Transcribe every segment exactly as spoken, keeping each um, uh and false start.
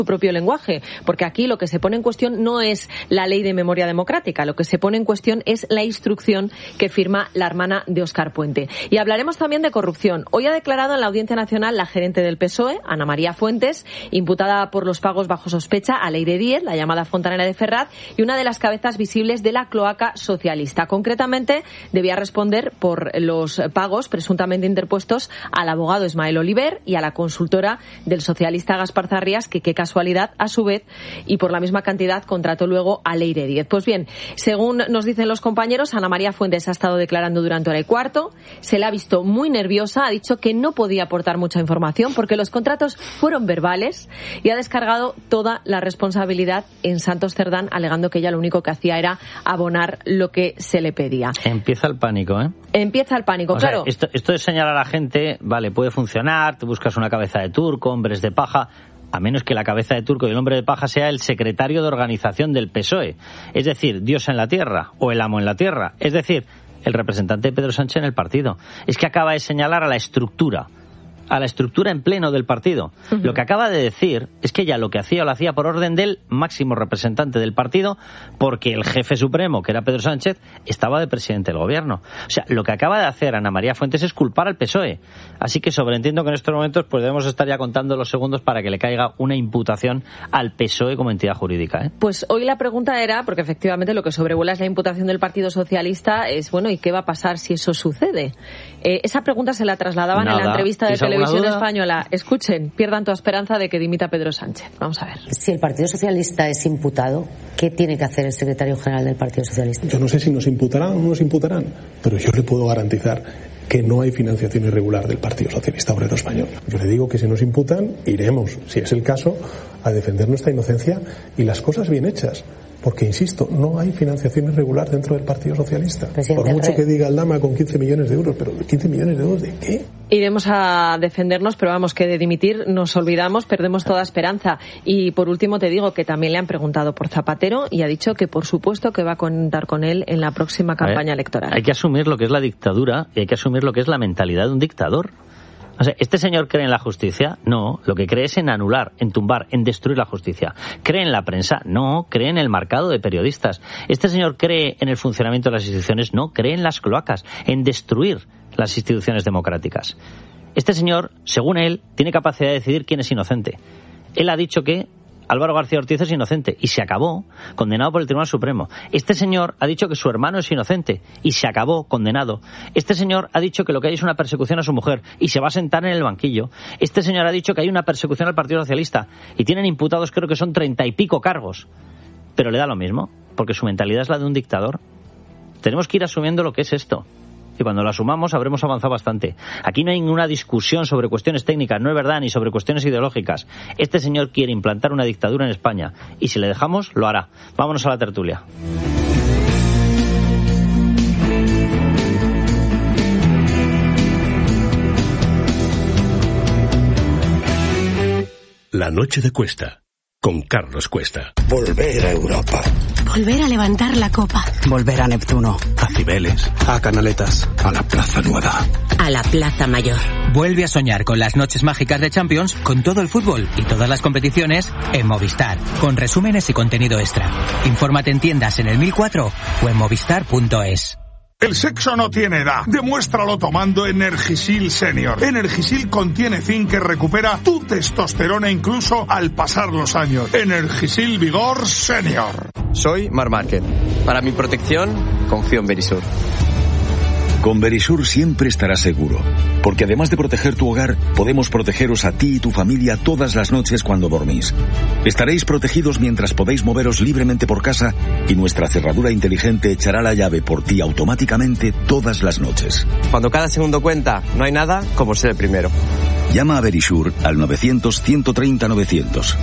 su propio lenguaje, porque aquí lo que se pone en cuestión no es la ley de memoria democrática, lo que se pone en cuestión es la instrucción que firma la hermana de Óscar Puente. Y hablaremos también de corrupción. Hoy ha declarado en la Audiencia Nacional la gerente del P S O E, Ana María Fuentes, imputada por los pagos bajo sospecha a Leire Díez, la llamada fontanera de Ferraz, y una de las cabezas visibles de la cloaca socialista. Concretamente, debía responder por los pagos presuntamente interpuestos al abogado Ismael Oliver y a la consultora del socialista Gaspar Zarrías, que qué casualidad, a su vez, y por la misma cantidad contrató luego a Leire Díez. Pues bien, según nos dicen los compañeros, Ana María Fuentes ha estado declarando durante hora y cuarto, se la ha visto muy nerviosa, ha dicho que no podía aportar mucha información porque los contratos fueron verbales y ha descargado toda la responsabilidad en Santos Cerdán, alegando que ella lo único que hacía era abonar lo que se le pedía. Empieza el pánico, ¿eh? Empieza el pánico, o claro. Sea, esto, esto de señalar a la gente, vale, puede funcionar, tú buscas una cabeza de turco, hombres de paja, a menos que la cabeza de turco y el hombre de paja sea el secretario de organización del P S O E. Es decir, Dios en la tierra o el amo en la tierra. Es decir, el representante de Pedro Sánchez en el partido. Es que acaba de señalar a la estructura, a la estructura en pleno del partido. Uh-huh. Lo que acaba de decir es que ella lo que hacía lo hacía por orden del máximo representante del partido, porque el jefe supremo, que era Pedro Sánchez, estaba de presidente del gobierno. O sea, lo que acaba de hacer Ana María Fuentes es culpar al P S O E. Así que sobreentiendo que en estos momentos pues debemos estar ya contando los segundos para que le caiga una imputación al P S O E como entidad jurídica, ¿eh? Pues hoy la pregunta era, porque efectivamente lo que sobrevuela es la imputación del Partido Socialista, es bueno, ¿y qué va a pasar si eso sucede? Eh, esa pregunta se la trasladaban Nada. en la entrevista de televisión duda? española. Escuchen, pierdan toda esperanza de que dimita Pedro Sánchez. Vamos a ver. Si el Partido Socialista es imputado, ¿qué tiene que hacer el secretario general del Partido Socialista? Yo no sé si nos imputarán o no nos imputarán, pero yo le puedo garantizar que no hay financiación irregular del Partido Socialista Obrero Español. Yo le digo que si nos imputan, iremos, si es el caso, a defender nuestra inocencia y las cosas bien hechas. Porque, insisto, no hay financiación irregular dentro del Partido Socialista. Presidente, por mucho que diga el Lama con quince millones de euros, pero ¿quince millones de euros de qué? Iremos a defendernos, pero vamos, que de dimitir nos olvidamos, perdemos toda esperanza. Y por último te digo que también le han preguntado por Zapatero y ha dicho que por supuesto que va a contar con él en la próxima campaña electoral. Hay que asumir lo que es la dictadura y hay que asumir lo que es la mentalidad de un dictador. O sea, ¿este señor cree en la justicia? No, lo que cree es en anular, en tumbar, en destruir la justicia. ¿Cree en la prensa? No, cree en el marcado de periodistas. ¿Este señor cree en el funcionamiento de las instituciones? No, cree en las cloacas, en destruir las instituciones democráticas. Este señor, según él, tiene capacidad de decidir quién es inocente. Él ha dicho que Álvaro García Ortiz es inocente y se acabó, condenado por el Tribunal Supremo. Este señor ha dicho que su hermano es inocente y se acabó, condenado. Este señor ha dicho que lo que hay es una persecución a su mujer y se va a sentar en el banquillo. Este señor ha dicho que hay una persecución al Partido Socialista y tienen imputados, creo que son treinta y pico cargos. Pero le da lo mismo, porque su mentalidad es la de un dictador. Tenemos que ir asumiendo lo que es esto. Y cuando lo asumamos habremos avanzado bastante. Aquí no hay ninguna discusión sobre cuestiones técnicas, no es verdad, ni sobre cuestiones ideológicas. Este señor quiere implantar una dictadura en España y si le dejamos, lo hará. Vámonos a la tertulia. La noche de Cuesta, con Carlos Cuesta. Volver a Europa. Volver a levantar la copa. Volver a Neptuno. A Cibeles. A Canaletas. A la Plaza Nueva. A la Plaza Mayor. Vuelve a soñar con las noches mágicas de Champions, con todo el fútbol y todas las competiciones en Movistar, con resúmenes y contenido extra. Infórmate en tiendas en el mil cuatro o en movistar punto es. El sexo no tiene edad. Demuéstralo tomando Energisil Senior. Energisil contiene zinc que recupera tu testosterona incluso al pasar los años. Energisil Vigor Senior. Soy Mar Márquez. Para mi protección, confío en Verisur. Con Verisur siempre estarás seguro, porque además de proteger tu hogar, podemos protegeros a ti y tu familia todas las noches cuando dormís. Estaréis protegidos mientras podéis moveros libremente por casa y nuestra cerradura inteligente echará la llave por ti automáticamente todas las noches. Cuando cada segundo cuenta, no hay nada como ser el primero. Llama a Verisur al novecientos, ciento treinta, novecientos.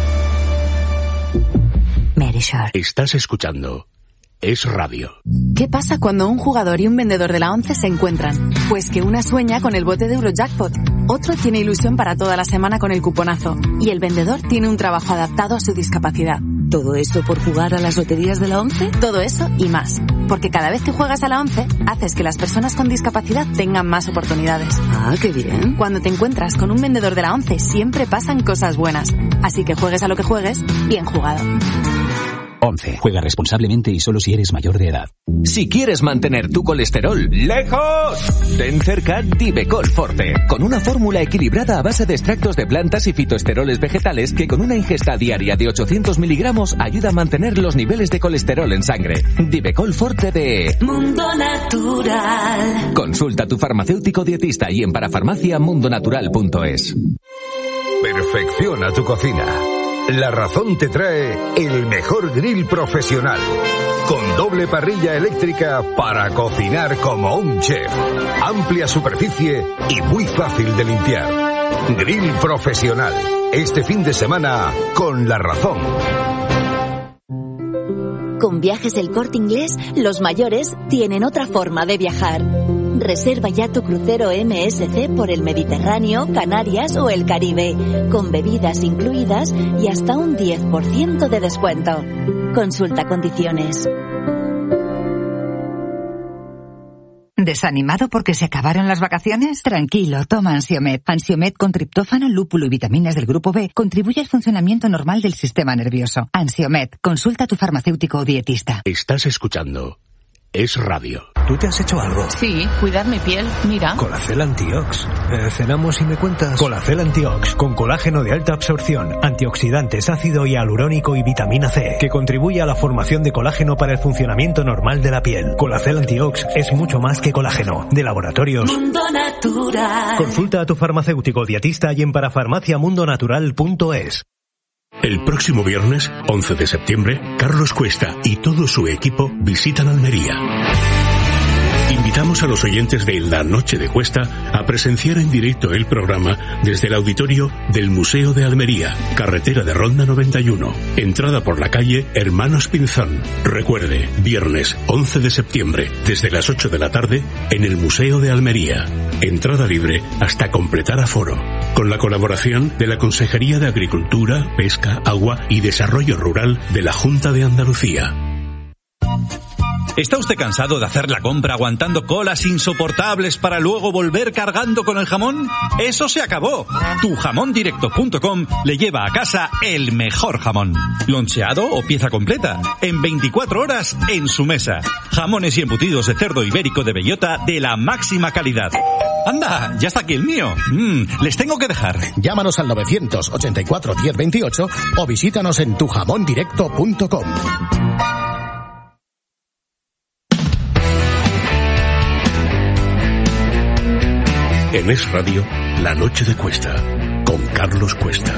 Verisur. Estás escuchando Es Radio. ¿Qué pasa cuando un jugador y un vendedor de la ONCE se encuentran? Pues que una sueña con el bote de Eurojackpot, otro tiene ilusión para toda la semana con el cuponazo y el vendedor tiene un trabajo adaptado a su discapacidad. ¿Todo esto por jugar a las loterías de la ONCE? Todo eso y más. Porque cada vez que juegas a la once, haces que las personas con discapacidad tengan más oportunidades. Ah, qué bien. Cuando te encuentras con un vendedor de la once, siempre pasan cosas buenas. Así que juegues a lo que juegues, bien jugado. once. Juega responsablemente y solo si eres mayor de edad. Si quieres mantener tu colesterol lejos, ten cerca Divecol Forte, con una fórmula equilibrada a base de extractos de plantas y fitoesteroles vegetales que con una ingesta diaria de ochocientos miligramos ayuda a mantener los niveles de colesterol en sangre. Divecol Forte de Mundo Natural. Consulta a tu farmacéutico dietista y en parafarmacia mundonatural punto es. Perfecciona tu cocina. La Razón te trae el mejor grill profesional, con doble parrilla eléctrica para cocinar como un chef. Amplia superficie y muy fácil de limpiar. Grill profesional, este fin de semana con La Razón. Con Viajes El Corte Inglés, los mayores tienen otra forma de viajar. Reserva ya tu crucero M S C por el Mediterráneo, Canarias o el Caribe, con bebidas incluidas y hasta un diez por ciento de descuento. Consulta condiciones. ¿Desanimado porque se acabaron las vacaciones? Tranquilo, toma Ansiomed. Ansiomed con triptófano, lúpulo y vitaminas del grupo B contribuye al funcionamiento normal del sistema nervioso. Ansiomed, consulta a tu farmacéutico o dietista. Estás escuchando Es Radio. ¿Tú te has hecho algo? Sí, cuidar mi piel, mira. Colacel Antiox. Eh, cenamos y me cuentas. Colacel Antiox, con colágeno de alta absorción, antioxidantes, ácido hialurónico y vitamina C, que contribuye a la formación de colágeno para el funcionamiento normal de la piel. Colacel Antiox es mucho más que colágeno. De Laboratorios Mundo Natural. Consulta a tu farmacéutico dietista y en parafarmacia mundonatural punto es. El próximo viernes, once de septiembre, Carlos Cuesta y todo su equipo visitan Almería. Invitamos a los oyentes de La Noche de Cuesta a presenciar en directo el programa desde el auditorio del Museo de Almería, carretera de Ronda noventa y uno, entrada por la calle Hermanos Pinzón. Recuerde, viernes once de septiembre, desde las ocho de la tarde, en el Museo de Almería. Entrada libre hasta completar aforo. Con la colaboración de la Consejería de Agricultura, Pesca, Agua y Desarrollo Rural de la Junta de Andalucía. ¿Está usted cansado de hacer la compra aguantando colas insoportables para luego volver cargando con el jamón? ¡Eso se acabó! tu jamón directo punto com le lleva a casa el mejor jamón. Loncheado o pieza completa, en veinticuatro horas en su mesa. Jamones y embutidos de cerdo ibérico de bellota de la máxima calidad. ¡Anda! ¡Ya está aquí el mío! Mm, les tengo que dejar. Llámanos al novecientos ochenta y cuatro diez veintiocho o visítanos en tu jamón directo punto com. En Es Radio, La Noche de Cuesta, con Carlos Cuesta.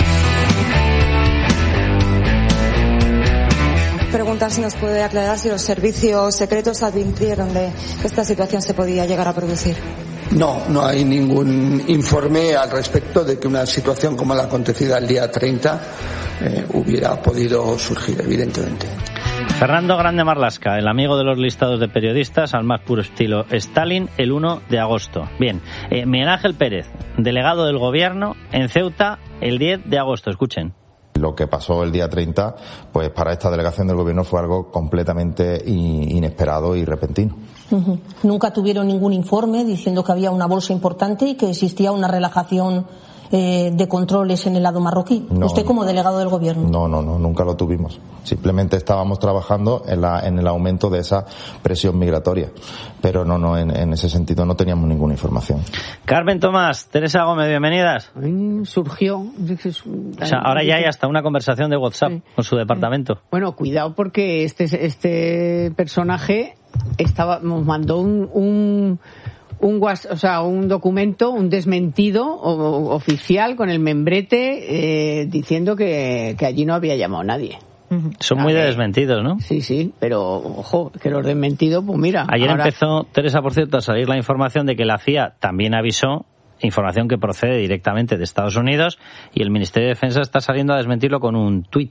Preguntar si nos puede aclarar si los servicios secretos advirtieron de que esta situación se podía llegar a producir. No, no hay ningún informe al respecto de que una situación como la acontecida el día treinta eh, hubiera podido surgir, evidentemente. Fernando Grande Marlasca, el amigo de los listados de periodistas, al más puro estilo Stalin, el uno de agosto. Bien, eh, Miguel Ángel Pérez, delegado del Gobierno en Ceuta, el diez de agosto. Escuchen. Lo que pasó el día treinta, pues para esta delegación del Gobierno fue algo completamente inesperado y repentino. Uh-huh. Nunca tuvieron ningún informe diciendo que había una bolsa importante y que existía una relajación eh, de controles en el lado marroquí. No, ¿usted como delegado del Gobierno? No, no, no, nunca lo tuvimos. Simplemente estábamos trabajando en, la, en el aumento de esa presión migratoria. Pero no, no, en, en ese sentido no teníamos ninguna información. Carmen Tomás, Teresa Gómez, bienvenidas. Surgió. O sea, ahora ya hay hasta una conversación de WhatsApp sí. con su departamento. Bueno, cuidado porque este, este personaje estaba, nos mandó un, un, un, o sea, un documento, un desmentido o, oficial con el membrete eh, diciendo que, que allí no había llamado a nadie. Son muy de desmentidos, ¿no? Sí, sí, pero ojo, que los desmentidos, pues mira. Ayer ahora... empezó, Teresa, por cierto, a salir la información de que la C I A también avisó, información que procede directamente de Estados Unidos, y el Ministerio de Defensa está saliendo a desmentirlo con un tuit.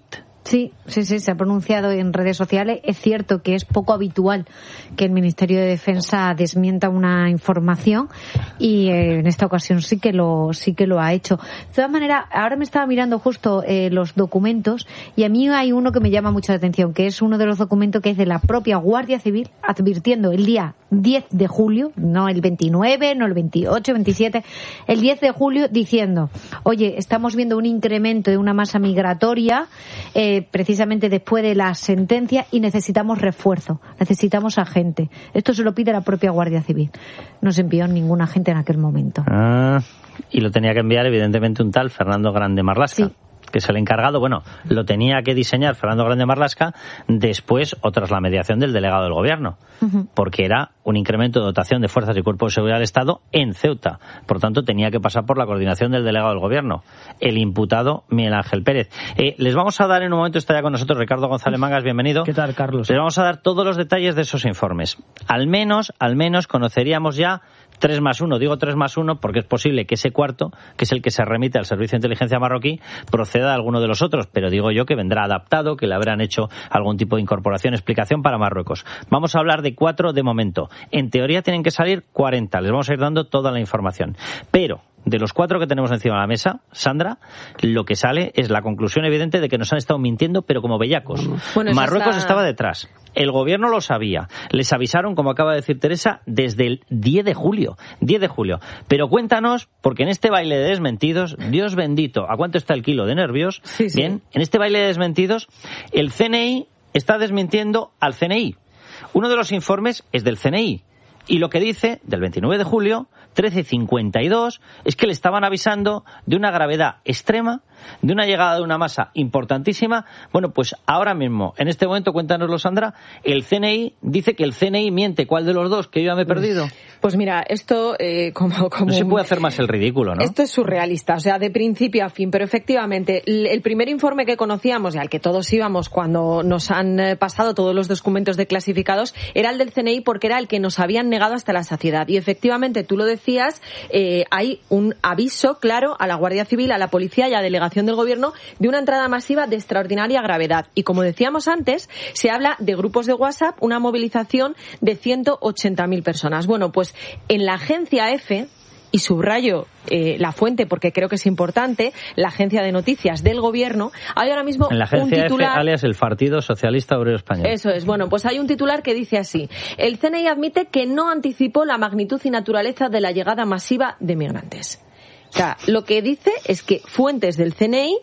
Sí, sí, sí, se ha pronunciado en redes sociales. Es cierto que es poco habitual que el Ministerio de Defensa desmienta una información y eh, en esta ocasión sí que lo sí que lo ha hecho. De todas maneras, ahora me estaba mirando justo eh, los documentos y a mí hay uno que me llama mucho la atención, que es uno de los documentos que es de la propia Guardia Civil advirtiendo el día diez de julio, no el veintinueve, no el veintiocho, veintisiete, el diez de julio diciendo, oye, estamos viendo un incremento de una masa migratoria eh, precisamente después de la sentencia y necesitamos refuerzo, necesitamos agente. Esto se lo pide la propia Guardia Civil. No se envió ningún agente en aquel momento. Ah, y lo tenía que enviar evidentemente un tal Fernando Grande Marlaska. Sí. Que es el encargado, bueno, lo tenía que diseñar Fernando Grande Marlaska después o tras la mediación del delegado del gobierno, uh-huh. porque era un incremento de dotación de fuerzas y cuerpos de seguridad del Estado en Ceuta. Por tanto, tenía que pasar por la coordinación del delegado del gobierno, el imputado Miguel Ángel Pérez. Eh, les vamos a dar en un momento, está ya con nosotros Ricardo González Mangas, bienvenido. ¿Qué tal, Carlos? Les vamos a dar todos los detalles de esos informes. Al menos, al menos conoceríamos ya tres más uno, digo tres más uno porque es posible que ese cuarto, que es el que se remite al Servicio de Inteligencia marroquí, proceda de alguno de los otros, pero digo yo que vendrá adaptado, que le habrán hecho algún tipo de incorporación, explicación para Marruecos. Vamos a hablar de cuatro de momento. En teoría tienen que salir cuarenta, les vamos a ir dando toda la información. Pero de los cuatro que tenemos encima de la mesa, Sandra, lo que sale es la conclusión evidente de que nos han estado mintiendo, pero como bellacos. Bueno, Marruecos está... estaba detrás. El gobierno lo sabía. Les avisaron, como acaba de decir Teresa, desde el diez de julio. diez de julio. Pero cuéntanos, porque en este baile de desmentidos, Dios bendito, ¿a cuánto está el kilo de nervios? Sí, sí. Bien, en este baile de desmentidos, el C N I está desmintiendo al C N I. Uno de los informes es del C N I. Y lo que dice, del veintinueve de julio, trece cincuenta y dos, es que le estaban avisando de una gravedad extrema, de una llegada de una masa importantísima. Bueno, pues ahora mismo, en este momento, cuéntanoslo, Sandra, el C N I dice que el C N I miente. ¿Cuál de los dos? Que yo ya me he perdido. Pues mira, esto eh, como, como... No se puede hacer más el ridículo, ¿no? Esto es surrealista, o sea, de principio a fin, pero efectivamente, el primer informe que conocíamos y al que todos íbamos cuando nos han pasado todos los documentos declasificados era el del C N I porque era el que nos habían negado hasta la saciedad. Y efectivamente, tú lo decías, eh, hay un aviso claro a la Guardia Civil, a la policía y a la delegación del gobierno de una entrada masiva de extraordinaria gravedad. Y como decíamos antes, se habla de grupos de WhatsApp, una movilización de ciento ochenta mil personas. Bueno, pues en la agencia EFE, y subrayo eh, la fuente porque creo que es importante, la agencia de noticias del gobierno, hay ahora mismo en la agencia un titular... F, alias el Partido Socialista Obrero Español. Eso es, bueno, pues hay un titular que dice así: el C N I admite que no anticipó la magnitud y naturaleza de la llegada masiva de migrantes. O sea, lo que dice es que fuentes del C N I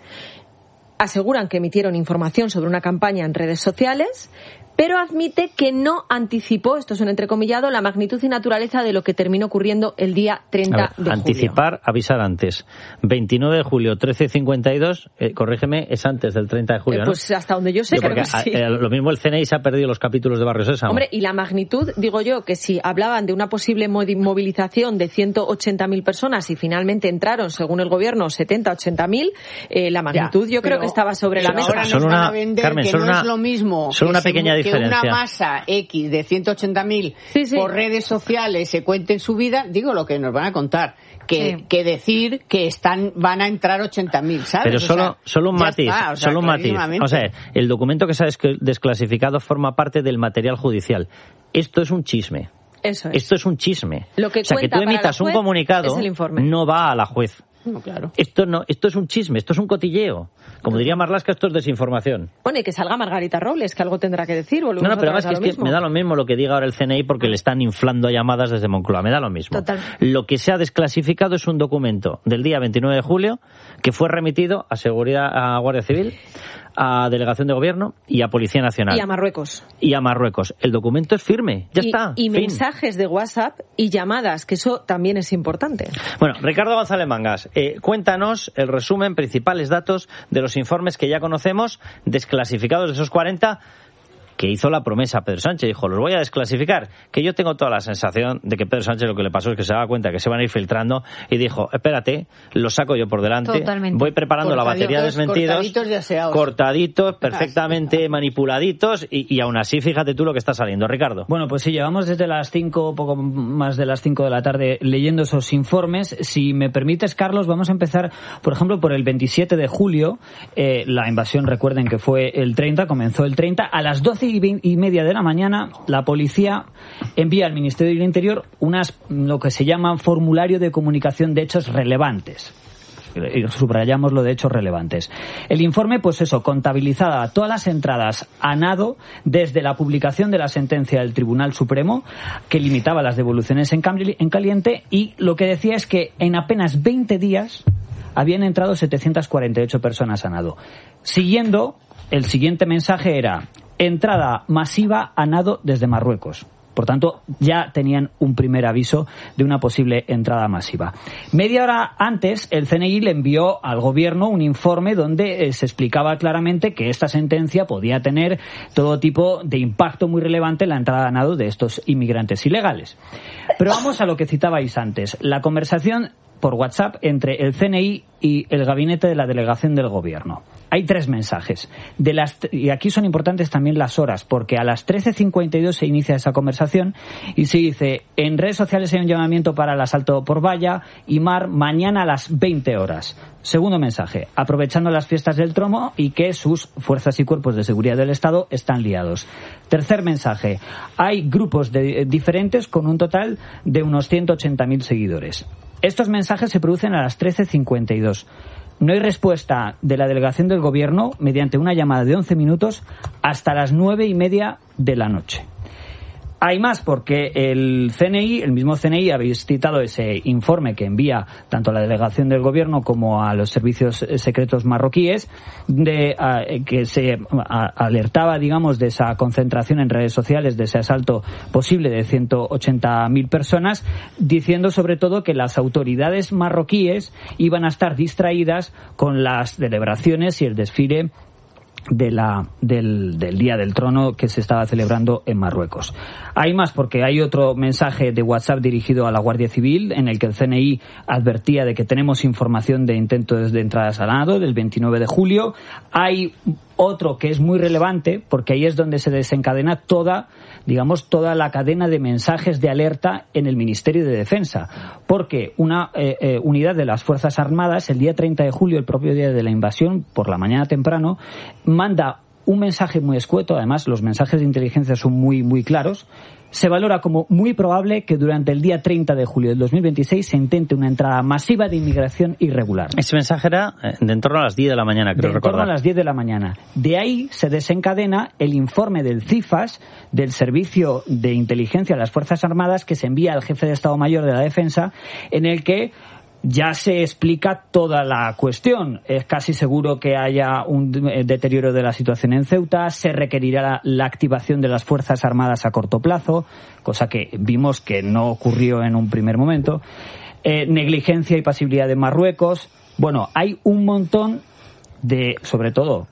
aseguran que emitieron información sobre una campaña en redes sociales, pero admite que no anticipó, esto es un entrecomillado, la magnitud y naturaleza de lo que terminó ocurriendo el día treinta ver, de julio. Anticipar, avisar antes. veintinueve de julio, trece cincuenta y dos, eh, corrígeme, es antes del treinta de julio, ¿no? Pues hasta donde yo sé, creo que sí. A, lo mismo el C N I se ha perdido los capítulos de Barrio Sésamo. Hombre, y la magnitud, digo yo, que si hablaban de una posible movilización de ciento ochenta mil personas y finalmente entraron, según el gobierno, setenta, ochenta mil, eh, la magnitud ya, yo creo que estaba sobre la mesa. Ahora nos solo van una, a vender Carmen, que no una, es lo mismo solo una que pequeña se, diferencia. Que una masa X de ciento ochenta mil sí, sí. por redes sociales se cuente en su vida, digo lo que nos van a contar, que, sí. que decir que están van a entrar ochenta mil, ¿sabes? Pero solo, o sea, solo un matiz, está, o sea, solo un matiz. O sea, el documento que se ha desclasificado forma parte del material judicial. Esto es un chisme. Eso es. Esto es un chisme. Lo que o sea, que tú emitas un comunicado no va a la juez. No, claro. Esto no, esto es un chisme, esto es un cotilleo. Como diría Marlaska, esto es desinformación. Bueno, y que salga Margarita Robles, que algo tendrá que decir. No, no, pero además que, es que me da lo mismo lo que diga ahora el C N I porque le están inflando llamadas desde Moncloa. Me da lo mismo. Total. Lo que se ha desclasificado es un documento del día veintinueve de julio que fue remitido a Seguridad, a Guardia Civil, a Delegación de Gobierno y a Policía Nacional. Y a Marruecos. Y a Marruecos. El documento es firme, ya y, está. Y fin. mensajes de WhatsApp y llamadas, que eso también es importante. Bueno, Ricardo González Mangas, eh, cuéntanos el resumen, principales datos de los informes que ya conocemos, desclasificados de esos cuarenta. que hizo la promesa a Pedro Sánchez. Dijo, los voy a desclasificar. Que yo tengo toda la sensación de que Pedro Sánchez lo que le pasó es que se daba cuenta que se van a ir filtrando y dijo, espérate, lo saco yo por delante. Totalmente. Voy preparando la batería de desmentidos. Cortaditos y aseados. Cortaditos, perfectamente manipuladitos y, y aún así fíjate tú lo que está saliendo, Ricardo. Bueno, pues sí, llevamos desde las cinco, poco más de las cinco de la tarde leyendo esos informes. Si me permites, Carlos, vamos a empezar, por ejemplo, por el veintisiete de julio. Eh, la invasión, recuerden que fue el treinta, comenzó el treinta. A las doce y media de la mañana, la policía envía al Ministerio del Interior unas, lo que se llama formulario de comunicación de hechos relevantes. Subrayamos lo de hechos relevantes. El informe, pues eso, contabilizaba todas las entradas a nado desde la publicación de la sentencia del Tribunal Supremo, que limitaba las devoluciones en caliente, y lo que decía es que en apenas veinte días habían entrado setecientas cuarenta y ocho personas a nado. Siguiendo, el siguiente mensaje era entrada masiva a nado desde Marruecos. Por tanto, ya tenían un primer aviso de una posible entrada masiva. Media hora antes, el C N I le envió al gobierno un informe donde eh, se explicaba claramente que esta sentencia podía tener todo tipo de impacto muy relevante en la entrada a nado de estos inmigrantes ilegales. Pero vamos a lo que citabais antes. La conversación por WhatsApp entre el C N I y el gabinete de la delegación del gobierno. Hay tres mensajes. De las, y aquí son importantes también las horas, porque a las trece cincuenta y dos se inicia esa conversación y se dice, en redes sociales hay un llamamiento para el asalto por valla y mar mañana a las veinte horas. Segundo mensaje, aprovechando las fiestas del Tromo y que sus fuerzas y cuerpos de seguridad del Estado están liados. Tercer mensaje, hay grupos de, diferentes con un total de unos ciento ochenta mil seguidores. Estos mensajes se producen a las trece cincuenta y dos. No hay respuesta de la delegación del gobierno mediante una llamada de once minutos hasta las nueve y media de la noche. Hay más porque el C N I, el mismo C N I, habéis citado ese informe que envía tanto a la delegación del gobierno como a los servicios secretos marroquíes, de uh, que se uh, alertaba, digamos, de esa concentración en redes sociales, de ese asalto posible de ciento ochenta mil personas, diciendo sobre todo que las autoridades marroquíes iban a estar distraídas con las celebraciones y el desfile de la, del, del Día del Trono que se estaba celebrando en Marruecos. Hay más porque hay otro mensaje de WhatsApp dirigido a la Guardia Civil en el que el C N I advertía de que tenemos información de intentos de entradas al nado del veintinueve de julio. Hay otro que es muy relevante porque ahí es donde se desencadena toda, digamos, toda la cadena de mensajes de alerta en el Ministerio de Defensa, porque una eh, eh, unidad de las Fuerzas Armadas el día treinta de julio, el propio día de la invasión, por la mañana temprano, manda un mensaje muy escueto. Además los mensajes de inteligencia son muy muy claros. Se valora como muy probable que durante el día treinta de julio del dos mil veintiséis se intente una entrada masiva de inmigración irregular. Ese mensaje era de en torno a las diez de la mañana, creo recordar. De en torno a las diez de la mañana. De ahí se desencadena el informe del CIFAS, del Servicio de Inteligencia de las Fuerzas Armadas, que se envía al jefe de Estado Mayor de la Defensa, en el que ya se explica toda la cuestión. Es casi seguro que haya un deterioro de la situación en Ceuta, se requerirá la, la activación de las Fuerzas Armadas a corto plazo, cosa que vimos que no ocurrió en un primer momento. Eh, negligencia y pasividad de Marruecos. Bueno, hay un montón de, sobre todo,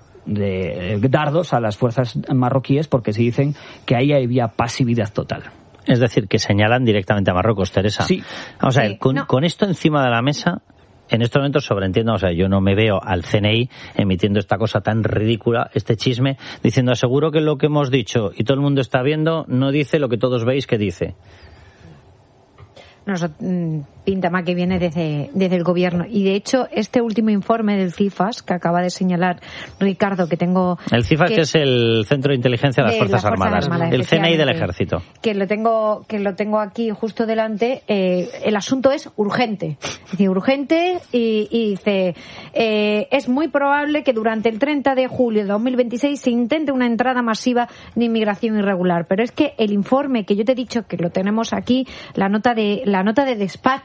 de dardos a las fuerzas marroquíes porque se dicen que ahí había pasividad total. Es decir, que señalan directamente a Marruecos, Teresa. Sí. Vamos a ver, sí, con, no. con esto encima de la mesa, en estos momentos sobreentiendo, o sea, yo no me veo al C N I emitiendo esta cosa tan ridícula, este chisme, diciendo, aseguro que lo que hemos dicho y todo el mundo está viendo no dice lo que todos veis que dice. No, eso pinta más que viene desde, desde el gobierno. Y de hecho, este último informe del CIFAS, que acaba de señalar Ricardo, que tengo... El CIFAS, que, que es el Centro de Inteligencia de las Fuerzas, las Fuerzas Armadas, Armadas, el C N I del Ejército. Que lo tengo, que lo tengo aquí justo delante. Eh, el asunto es urgente. Dice urgente y, y dice, eh, es muy probable que durante el treinta de julio de dos mil veintiséis se intente una entrada masiva de inmigración irregular. Pero es que el informe que yo te he dicho, que lo tenemos aquí, la nota de, la nota de despacho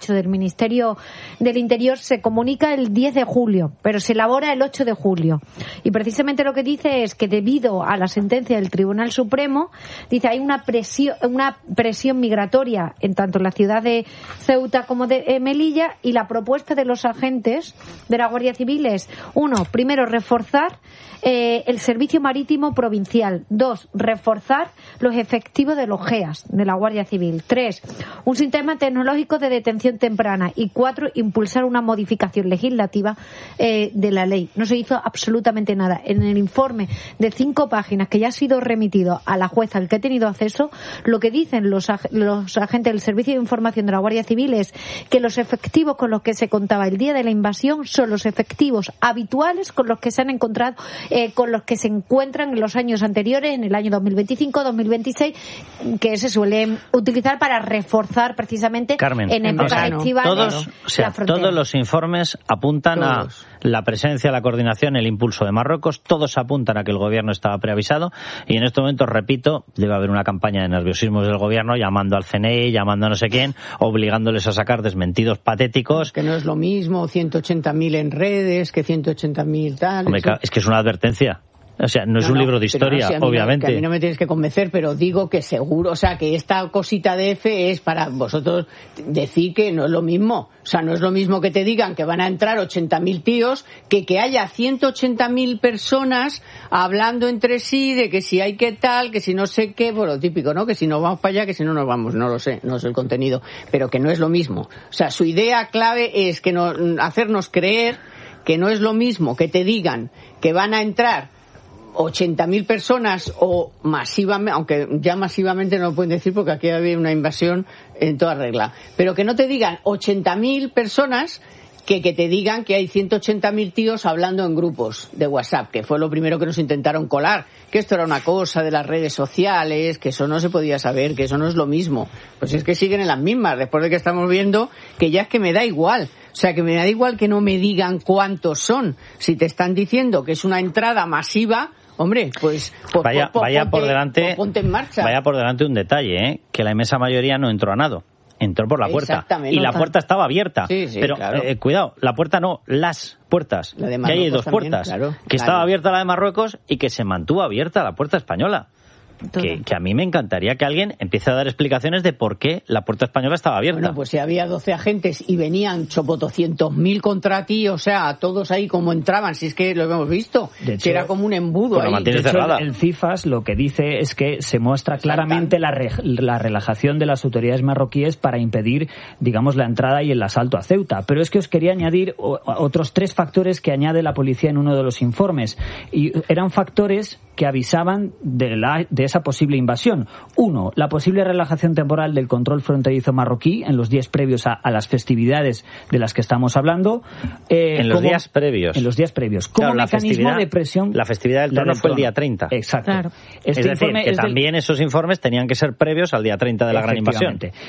despacho del Ministerio del Interior se comunica el diez de julio, pero se elabora el ocho de julio. Y precisamente lo que dice es que debido a la sentencia del Tribunal Supremo, dice, hay una presión, una presión migratoria en tanto en la ciudad de Ceuta como de eh, Melilla, y la propuesta de los agentes de la Guardia Civil es, uno, primero, reforzar eh, el servicio marítimo provincial. Dos, reforzar los efectivos de los G E A S, de la Guardia Civil. Tres, un sistema tecnológico de detención temprana. Y cuatro, impulsar una modificación legislativa eh, de la ley. No se hizo absolutamente nada. En el informe de cinco páginas que ya ha sido remitido a la jueza al que he tenido acceso, lo que dicen los, ag- los agentes del Servicio de Información de la Guardia Civil es que los efectivos con los que se contaba el día de la invasión son los efectivos habituales con los que se han encontrado, eh, con los que se encuentran en los años anteriores, en el año dos mil veinticinco, dos mil veintiséis, que se suelen utilizar para reforzar precisamente Carmen, en épocas o sea, estivales todos, o sea, la frontera. todos los informes apuntan todos. a la presencia, la coordinación, el impulso de Marruecos, todos apuntan a que el gobierno estaba preavisado, y en este momento, repito, debe haber una campaña de nerviosismo del gobierno llamando al C N I, llamando a no sé quién, obligándoles a sacar desmentidos patéticos. Que no es lo mismo ciento ochenta mil en redes que ciento ochenta mil tal. Hombre, eso. es que es una advertencia. O sea, no es no, un no, libro de historia, no, si a mí obviamente. No, que a mí no me tienes que convencer, pero digo que seguro, o sea, que esta cosita de F es para vosotros decir que no es lo mismo. O sea, no es lo mismo que te digan que van a entrar ochenta mil tíos que que haya ciento ochenta mil personas hablando entre sí de que si hay que tal, que si no sé qué, por lo típico, ¿no? Que si no vamos para allá, que si no nos vamos, no lo sé, no sé el contenido, pero que no es lo mismo. O sea, su idea clave es que no, hacernos creer que no es lo mismo que te digan que van a entrar ochenta mil personas o masivamente, aunque ya masivamente no lo pueden decir porque aquí había una invasión en toda regla, pero que no te digan ochenta mil personas que, que te digan que hay ciento ochenta mil tíos hablando en grupos de WhatsApp, que fue lo primero que nos intentaron colar, que esto era una cosa de las redes sociales, que eso no se podía saber, que eso no es lo mismo. Pues es que siguen en las mismas, después de que estamos viendo que ya es que me da igual. O sea, que me da igual que no me digan cuántos son. Si te están diciendo que es una entrada masiva, hombre, pues, pues vaya, pues, vaya ponte, por delante, pues ponte en marcha. Vaya por delante un detalle, ¿eh? Que la inmensa mayoría no entró a nado. Entró por la puerta. Y la puerta estaba abierta. Sí, sí, pero, claro. eh, cuidado, la puerta no, las puertas. La de que hay dos también, puertas. claro, que claro. estaba abierta la de Marruecos y que se mantuvo abierta la puerta española. Que, que a mí me encantaría que alguien empiece a dar explicaciones de por qué la puerta española estaba abierta. Bueno, pues si había doce agentes y venían chopotocientos mil contra ti, o sea, todos ahí como entraban, si es que lo hemos visto, de hecho, que era como un embudo ahí. De hecho, el, el CIFAS lo que dice es que se muestra claramente la, re, la relajación de las autoridades marroquíes para impedir, digamos, la entrada y el asalto a Ceuta. Pero es que os quería añadir o, otros tres factores que añade la policía en uno de los informes. Y eran factores que avisaban de, la, de esa posible invasión. Uno, la posible relajación temporal del control fronterizo marroquí en los días previos a, a las festividades de las que estamos hablando. Eh, en los como, días previos. En los días previos. Como claro, mecanismo de presión. La festividad del trono fue el día treinta. Exacto. Claro. Este es decir, que es también del... esos informes tenían que ser previos al día treinta de la gran invasión. Eh,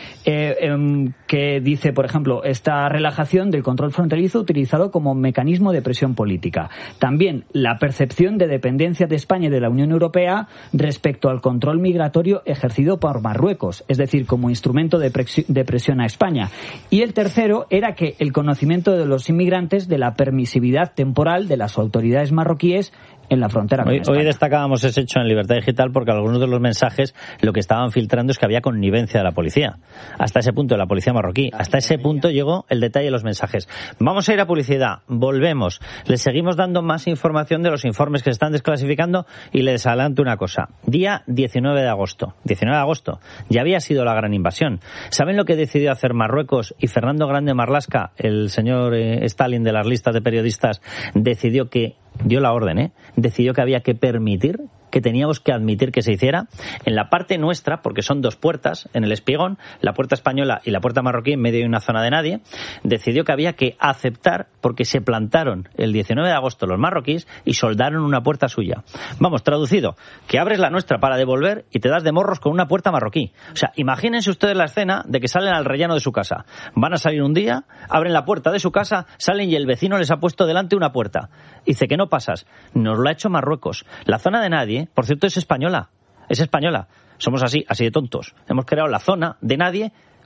eh, que dice, por ejemplo, esta relajación del control fronterizo utilizado como mecanismo de presión política. También la percepción de dependencia de España y de la Unión Europea respecto al control migratorio ejercido por Marruecos, es decir, como instrumento de, presi- de presión a España. Y el tercero era que el conocimiento de los inmigrantes de la permisividad temporal de las autoridades marroquíes en la frontera con hoy, España. Hoy destacábamos ese hecho en Libertad Digital porque algunos de los mensajes lo que estaban filtrando es que había connivencia de la policía. Hasta ese punto, de la policía marroquí. Hasta ese punto llegó el detalle de los mensajes. Vamos a ir a publicidad. Volvemos. Les seguimos dando más información de los informes que se están desclasificando y les adelanto una cosa. Día diecinueve de agosto. diecinueve de agosto. Ya había sido la gran invasión. ¿Saben lo que decidió hacer Marruecos? Y Fernando Grande Marlaska, el señor eh, Stalin de las listas de periodistas, decidió que dio la orden, ¿eh? Decidió que había que permitir, que teníamos que admitir que se hiciera en la parte nuestra, porque son dos puertas en el espigón, la puerta española y la puerta marroquí, en medio de una zona de nadie. Decidió que había que aceptar, porque se plantaron el diecinueve de agosto los marroquíes y soldaron una puerta suya. Vamos, traducido, que abres la nuestra para devolver y te das de morros con una puerta marroquí. O sea, imagínense ustedes la escena de que salen al rellano de su casa. Van a salir un día, abren la puerta de su casa, salen y el vecino les ha puesto delante una puerta. Dice que no pasas. Nos lo ha hecho Marruecos. La zona de nadie, por cierto, es española. Es española. Somos así, así de tontos. Hemos creado la zona de nadie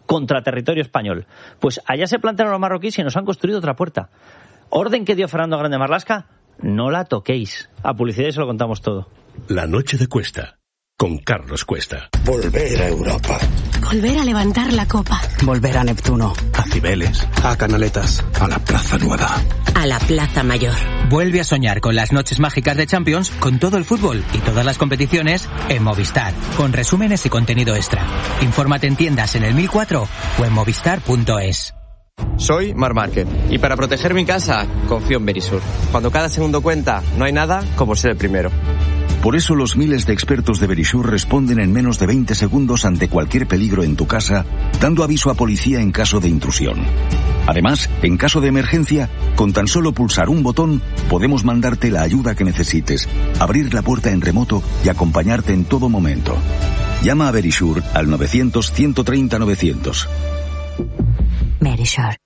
contra territorio español. Pues allá se plantearon los marroquíes y nos han construido otra puerta. Orden que dio Fernando Grande Marlaska, no la toquéis. A publicidad y se lo contamos todo. La noche de Cuesta, con Carlos Cuesta. Volver a Europa. Volver a levantar la copa. Volver a Neptuno. A Cibeles. A Canaletas. A la Plaza Nueva. A la Plaza Mayor. Vuelve a soñar con las noches mágicas de Champions, con todo el fútbol y todas las competiciones en Movistar, con resúmenes y contenido extra. Infórmate en tiendas en el mil cuatro o en movistar punto es. Soy Mar Márquez y para proteger mi casa confío en Verisur. Cuando cada segundo cuenta, no hay nada como ser el primero. Por eso los miles de expertos de Verisur responden en menos de veinte segundos ante cualquier peligro en tu casa, dando aviso a policía en caso de intrusión. Además, en caso de emergencia, con tan solo pulsar un botón, podemos mandarte la ayuda que necesites, abrir la puerta en remoto y acompañarte en todo momento. Llama a Verisur al novecientos, ciento treinta, novecientos. Verisur.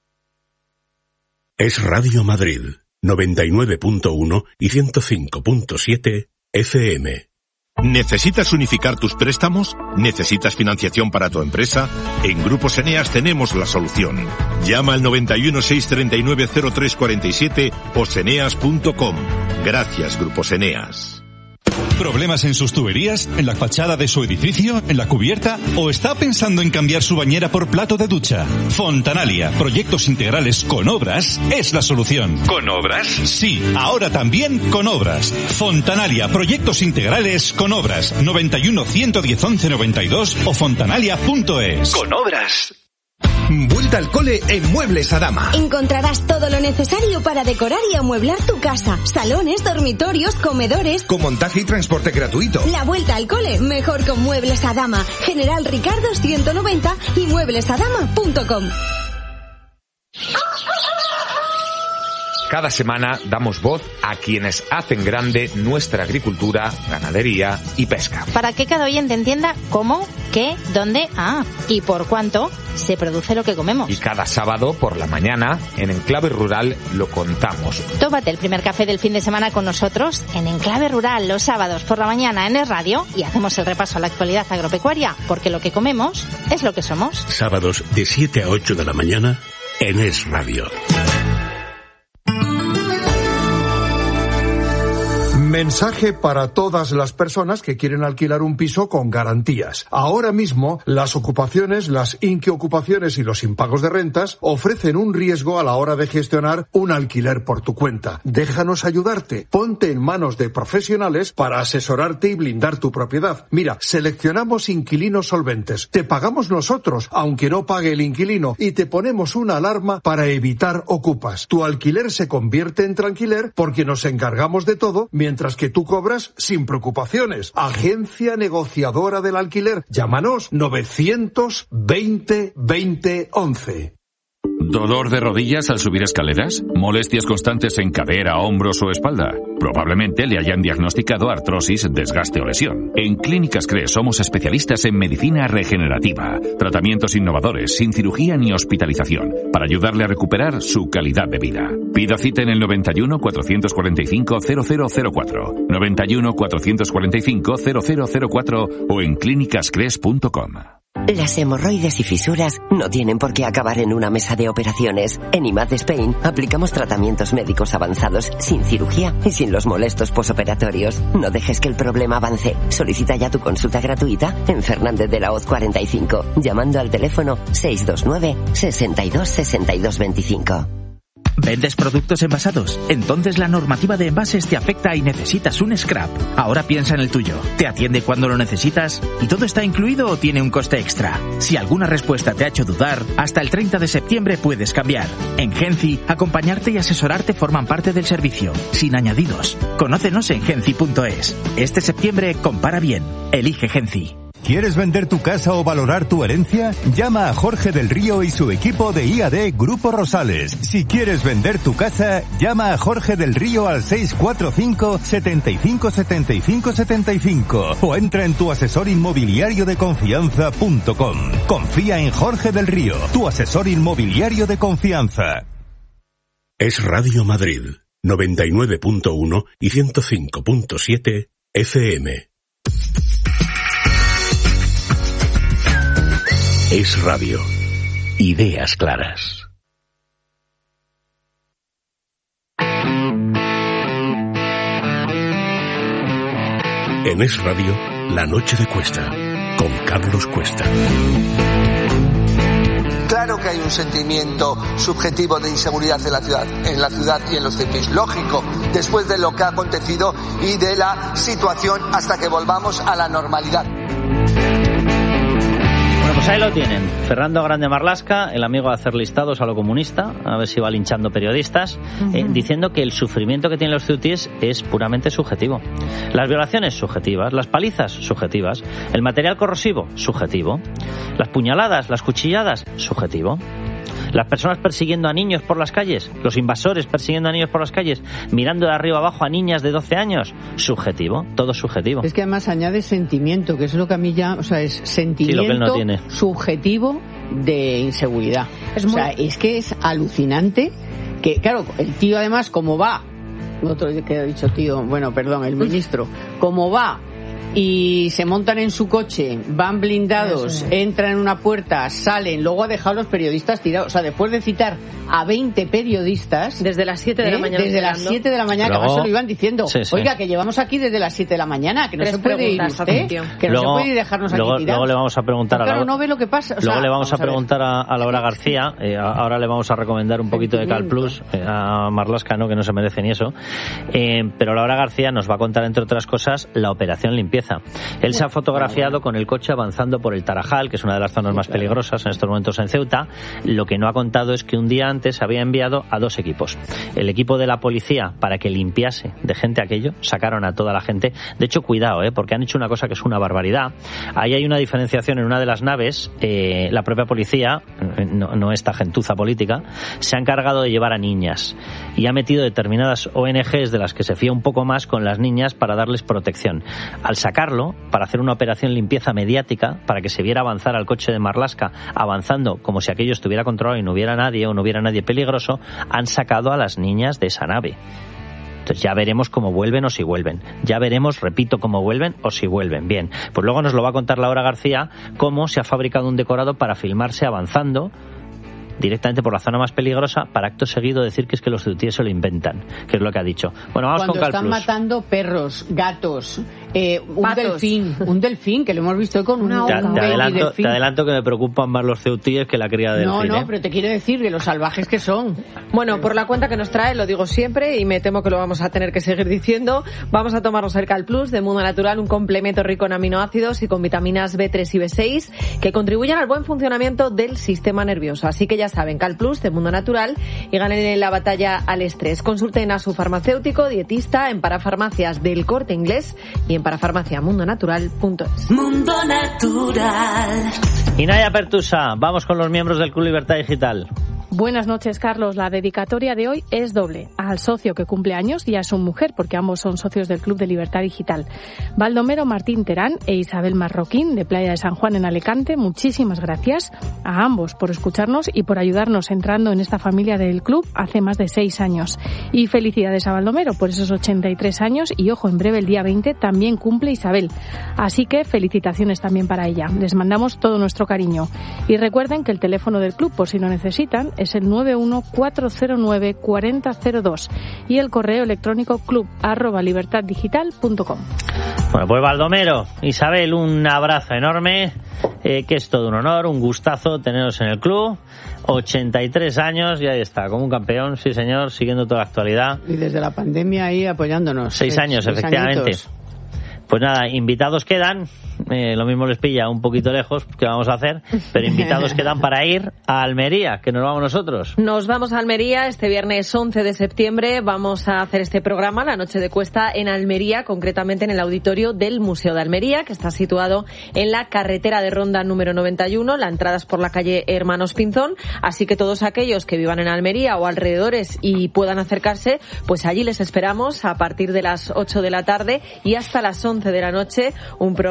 Es Radio Madrid, noventa y nueve punto uno y ciento cinco punto siete F M. ¿Necesitas unificar tus préstamos? ¿Necesitas financiación para tu empresa? En Grupos Eneas tenemos la solución. Llama al noventa y uno, seiscientos treinta y nueve, cero tres cuarenta y siete o seneas punto com. Gracias, Grupos Eneas. ¿Problemas en sus tuberías? ¿En la fachada de su edificio? ¿En la cubierta? ¿O está pensando en cambiar su bañera por plato de ducha? Fontanalia, proyectos integrales con obras, es la solución. ¿Con obras? Sí, ahora también con obras. Fontanalia, proyectos integrales con obras. noventa y uno, ciento diez, once, noventa y dos o fontanalia punto es. Con obras. Vuelta al cole en Muebles Adama. Encontrarás todo lo necesario para decorar y amueblar tu casa. Salones, dormitorios, comedores. Con montaje y transporte gratuito. La vuelta al cole, mejor con Muebles Adama. General Ricardo ciento noventa y muebles adama punto com. Cada semana damos voz a quienes hacen grande nuestra agricultura, ganadería y pesca. Para que cada oyente entienda cómo, qué, dónde, ah, y por cuánto se produce lo que comemos. Y cada sábado por la mañana, en Enclave Rural, lo contamos. Tómate el primer café del fin de semana con nosotros en Enclave Rural los sábados por la mañana en Es Radio y hacemos el repaso a la actualidad agropecuaria, porque lo que comemos es lo que somos. Sábados de siete a ocho de la mañana en Es Radio. Mensaje para todas las personas que quieren alquilar un piso con garantías. Ahora mismo, las ocupaciones, las inquiocupaciones y los impagos de rentas ofrecen un riesgo a la hora de gestionar un alquiler por tu cuenta. Déjanos ayudarte. Ponte en manos de profesionales para asesorarte y blindar tu propiedad. Mira, seleccionamos inquilinos solventes. Te pagamos nosotros, aunque no pague el inquilino, y te ponemos una alarma para evitar ocupas. Tu alquiler se convierte en tranquiler porque nos encargamos de todo mientras que tú cobras sin preocupaciones. Agencia negociadora del alquiler. Llámanos novecientos veinte veinte once. ¿Dolor de rodillas al subir escaleras? ¿Molestias constantes en cadera, hombros o espalda? Probablemente le hayan diagnosticado artrosis, desgaste o lesión. En Clínicas C R E somos especialistas en medicina regenerativa, tratamientos innovadores, sin cirugía ni hospitalización, para ayudarle a recuperar su calidad de vida. Pida cita en el noventa y uno, cuatrocientos cuarenta y cinco, cero cero cero cuatro, noventa y uno, cuatrocientos cuarenta y cinco, cero cero cero cuatro o en clínicas cres punto com. Las hemorroides y fisuras no tienen por qué acabar en una mesa de operaciones. En I M A D Spain aplicamos tratamientos médicos avanzados sin cirugía y sin los molestos posoperatorios. No dejes que el problema avance. Solicita ya tu consulta gratuita en Fernández de la Hoz cuarenta y cinco, llamando al teléfono seis dos nueve, sesenta y dos, sesenta y dos veinticinco. ¿Vendes productos envasados? Entonces la normativa de envases te afecta y necesitas un scrap. Ahora piensa en el tuyo. ¿Te atiende cuando lo necesitas? ¿Y todo está incluido o tiene un coste extra? Si alguna respuesta te ha hecho dudar, hasta el treinta de septiembre puedes cambiar. En Genci, acompañarte y asesorarte forman parte del servicio, sin añadidos. Conócenos en genci punto es. Este septiembre compara bien. Elige Genci. ¿Quieres vender tu casa o valorar tu herencia? Llama a Jorge del Río y su equipo de I A D Grupo Rosales. Si quieres vender tu casa, llama a Jorge del Río al seis cuatro cinco, setenta y cinco, setenta y cinco, setenta y cinco o entra en tu asesor inmobiliario de confianza punto com. Confía en Jorge del Río, tu asesor inmobiliario de confianza. Es Radio Madrid, noventa y nueve punto uno y ciento cinco punto siete F M. Es Radio. Ideas claras. En Es Radio, La Noche de Cuesta, con Carlos Cuesta. Claro que hay un sentimiento subjetivo de inseguridad en la ciudad, en la ciudad y en los C I P is. Lógico, después de lo que ha acontecido y de la situación hasta que volvamos a la normalidad. Bueno, pues ahí lo tienen. Fernando Grande Marlaska, el amigo de hacer listados a lo comunista, a ver si va linchando periodistas, uh-huh. eh, diciendo que el sufrimiento que tienen los ceutíes es puramente subjetivo. Las violaciones, subjetivas. Las palizas, subjetivas. El material corrosivo, subjetivo. Las puñaladas, las cuchilladas, subjetivo. Las personas persiguiendo a niños por las calles, los invasores persiguiendo a niños por las calles, mirando de arriba abajo a niñas de doce años, subjetivo, todo subjetivo. Es que además añade sentimiento, que es lo que a mí ya, o sea, es sentimiento sí, lo que él no tiene. Subjetivo de inseguridad. Es muy... O sea, es que es alucinante que, claro, el tío además, como va, otro que ha dicho tío, bueno, perdón, el ministro, como va y se montan en su coche, van blindados, entran en una puerta, salen, luego ha dejado a los periodistas tirados. O sea, después de citar a veinte periodistas... Desde las siete de la ¿eh? mañana. Desde las siete de la mañana, luego, que además se lo iban diciendo. Sí, sí. Oiga, que llevamos aquí desde las siete de la mañana, que no Tres se puede ir usted, que no luego, se puede ir dejarnos luego, aquí tirados. Luego le vamos a preguntar no, a Claro, la... no ve lo que pasa. O luego sea, le vamos, vamos a, a preguntar a, a Laura García, eh, ahora le vamos a recomendar un poquito de Cal Plus, eh, a Marlaska, ¿no? Que no se merece ni eso. Eh, pero Laura García nos va a contar, entre otras cosas, la operación limpieza. Él se ha fotografiado con el coche avanzando por el Tarajal, que es una de las zonas más peligrosas en estos momentos en Ceuta. Lo que no ha contado es que un día antes había enviado a dos equipos. El equipo de la policía para que limpiase de gente aquello, sacaron a toda la gente. De hecho, cuidado, ¿eh? Porque han hecho una cosa que es una barbaridad. Ahí hay una diferenciación en una de las naves. Eh, la propia policía, no, no esta gentuza política, se ha encargado de llevar a niñas y ha metido determinadas O N Ges de las que se fía un poco más con las niñas para darles protección. Al sacarlo, para hacer una operación limpieza mediática, para que se viera avanzar al coche de Marlaska, avanzando como si aquello estuviera controlado y no hubiera nadie o no hubiera nadie peligroso, han sacado a las niñas de esa nave. Entonces ya veremos cómo vuelven o si vuelven. Ya veremos, repito, cómo vuelven o si vuelven. Bien, pues luego nos lo va a contar Laura García, cómo se ha fabricado un decorado para filmarse avanzando directamente por la zona más peligrosa, para acto seguido decir que es que los ceutíes se lo inventan, que es lo que ha dicho. Bueno, vamos Cuando con Cal están Plus. matando perros, gatos, eh, un Patos. delfín, un delfín, que lo hemos visto con una te, te, adelanto, te adelanto que me preocupan más los ceutíes que la cría de no, delfín. No, no, ¿eh? pero te quiero decir que los salvajes que son. Bueno, por la cuenta que nos trae, lo digo siempre y me temo que lo vamos a tener que seguir diciendo, vamos a tomarnos el Cal Plus de Mundo Natural, un complemento rico en aminoácidos y con vitaminas B tres y B seis que contribuyen al buen funcionamiento del sistema nervioso. Así que ya saben, Cal Plus de Mundo Natural y ganen la batalla al estrés. Consulten a su farmacéutico, dietista, en Parafarmacias del Corte Inglés y en parafarmacia mundo natural punto es. Mundo Natural. Y Naya Pertusa, vamos con los miembros del Club Libertad Digital. Buenas noches, Carlos. La dedicatoria de hoy es doble. Al socio que cumple años y a su mujer, porque ambos son socios del Club de Libertad Digital. Baldomero Martín Terán e Isabel Marroquín, de Playa de San Juan en Alicante. Muchísimas gracias a ambos por escucharnos y por ayudarnos entrando en esta familia del club hace más de seis años. Y felicidades a Baldomero por esos ochenta y tres años y, ojo, en breve, el día veinte, también cumple Isabel. Así que felicitaciones también para ella. Les mandamos todo nuestro cariño. Y recuerden que el teléfono del club, por si lo necesitan, es el nueve uno cuatro cero nueve cuatro cero cero dos y el correo electrónico club arroba libertad digital punto com. Bueno, pues Baldomero, Isabel, un abrazo enorme, eh, que es todo un honor, un gustazo teneros en el club. ochenta y tres años y ahí está, como un campeón, sí señor, siguiendo toda la actualidad. Y desde la pandemia ahí apoyándonos. Seis años, seis efectivamente. Añitos. Pues nada, invitados quedan, eh, lo mismo les pilla un poquito lejos, ¿qué vamos a hacer? Pero invitados quedan para ir a Almería, que nos vamos nosotros. Nos vamos a Almería este viernes once de septiembre, vamos a hacer este programa, La Noche de Cuesta, en Almería, concretamente en el auditorio del Museo de Almería, que está situado en la carretera de Ronda número noventa y uno, la entrada es por la calle Hermanos Pinzón, así que todos aquellos que vivan en Almería o alrededores y puedan acercarse, pues allí les esperamos a partir de las ocho de la tarde y hasta las once de la noche, un programa especial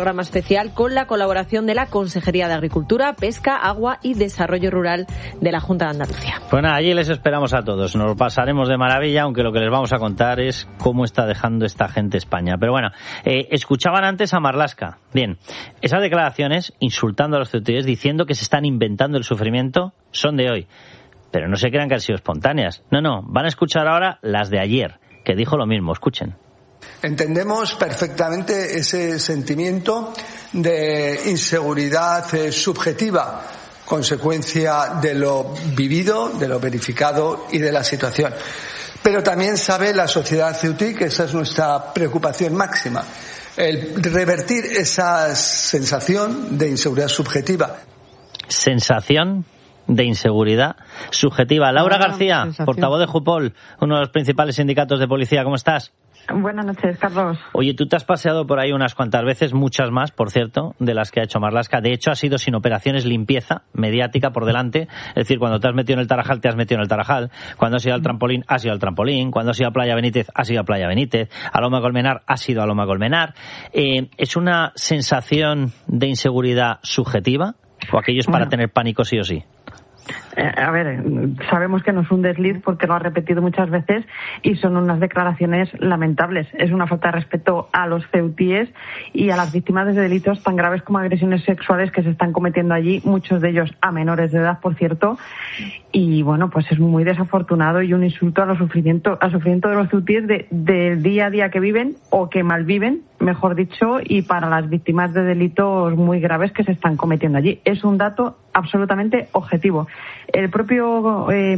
social con la colaboración de la Consejería de Agricultura, Pesca, Agua y Desarrollo Rural de la Junta de Andalucía. Pues nada, allí les esperamos a todos. Nos lo pasaremos de maravilla, aunque lo que les vamos a contar es cómo está dejando esta gente España. Pero bueno, eh, escuchaban antes a Marlaska. Bien, esas declaraciones insultando a los ceutíes, diciendo que se están inventando el sufrimiento, son de hoy. Pero no se crean que han sido espontáneas. No, no, van a escuchar ahora las de ayer, que dijo lo mismo. Escuchen. Entendemos perfectamente ese sentimiento de inseguridad eh, subjetiva, consecuencia de lo vivido, de lo verificado y de la situación. Pero también sabe la sociedad ceutí que esa es nuestra preocupación máxima, el revertir esa sensación de inseguridad subjetiva. Sensación de inseguridad subjetiva. Laura García, portavoz de Jupol, uno de los principales sindicatos de policía. ¿Cómo estás? Buenas noches, Carlos. Oye, tú te has paseado por ahí unas cuantas veces, muchas más, por cierto, de las que ha hecho Marlaska. De hecho, ha sido sin operaciones limpieza mediática por delante. Es decir, cuando te has metido en el Tarajal, te has metido en el Tarajal. Cuando has ido al trampolín, has ido al trampolín. Cuando has ido a Playa Benítez, has ido a Playa Benítez. A Loma Colmenar, has ido a Loma Colmenar. Eh, ¿Es una sensación de inseguridad subjetiva? ¿O aquello es para bueno. tener pánico sí o sí? Eh, a ver, sabemos que no es un desliz porque lo ha repetido muchas veces y son unas declaraciones lamentables. Es una falta de respeto a los ceutíes y a las víctimas de delitos tan graves como agresiones sexuales que se están cometiendo allí, muchos de ellos a menores de edad, por cierto. Y bueno, pues es muy desafortunado y un insulto a los sufrimiento, al sufrimiento de los ceutíes de, del día a día que viven o que malviven, mejor dicho, y para las víctimas de delitos muy graves que se están cometiendo allí. Es un dato absolutamente objetivo. El propio... Eh,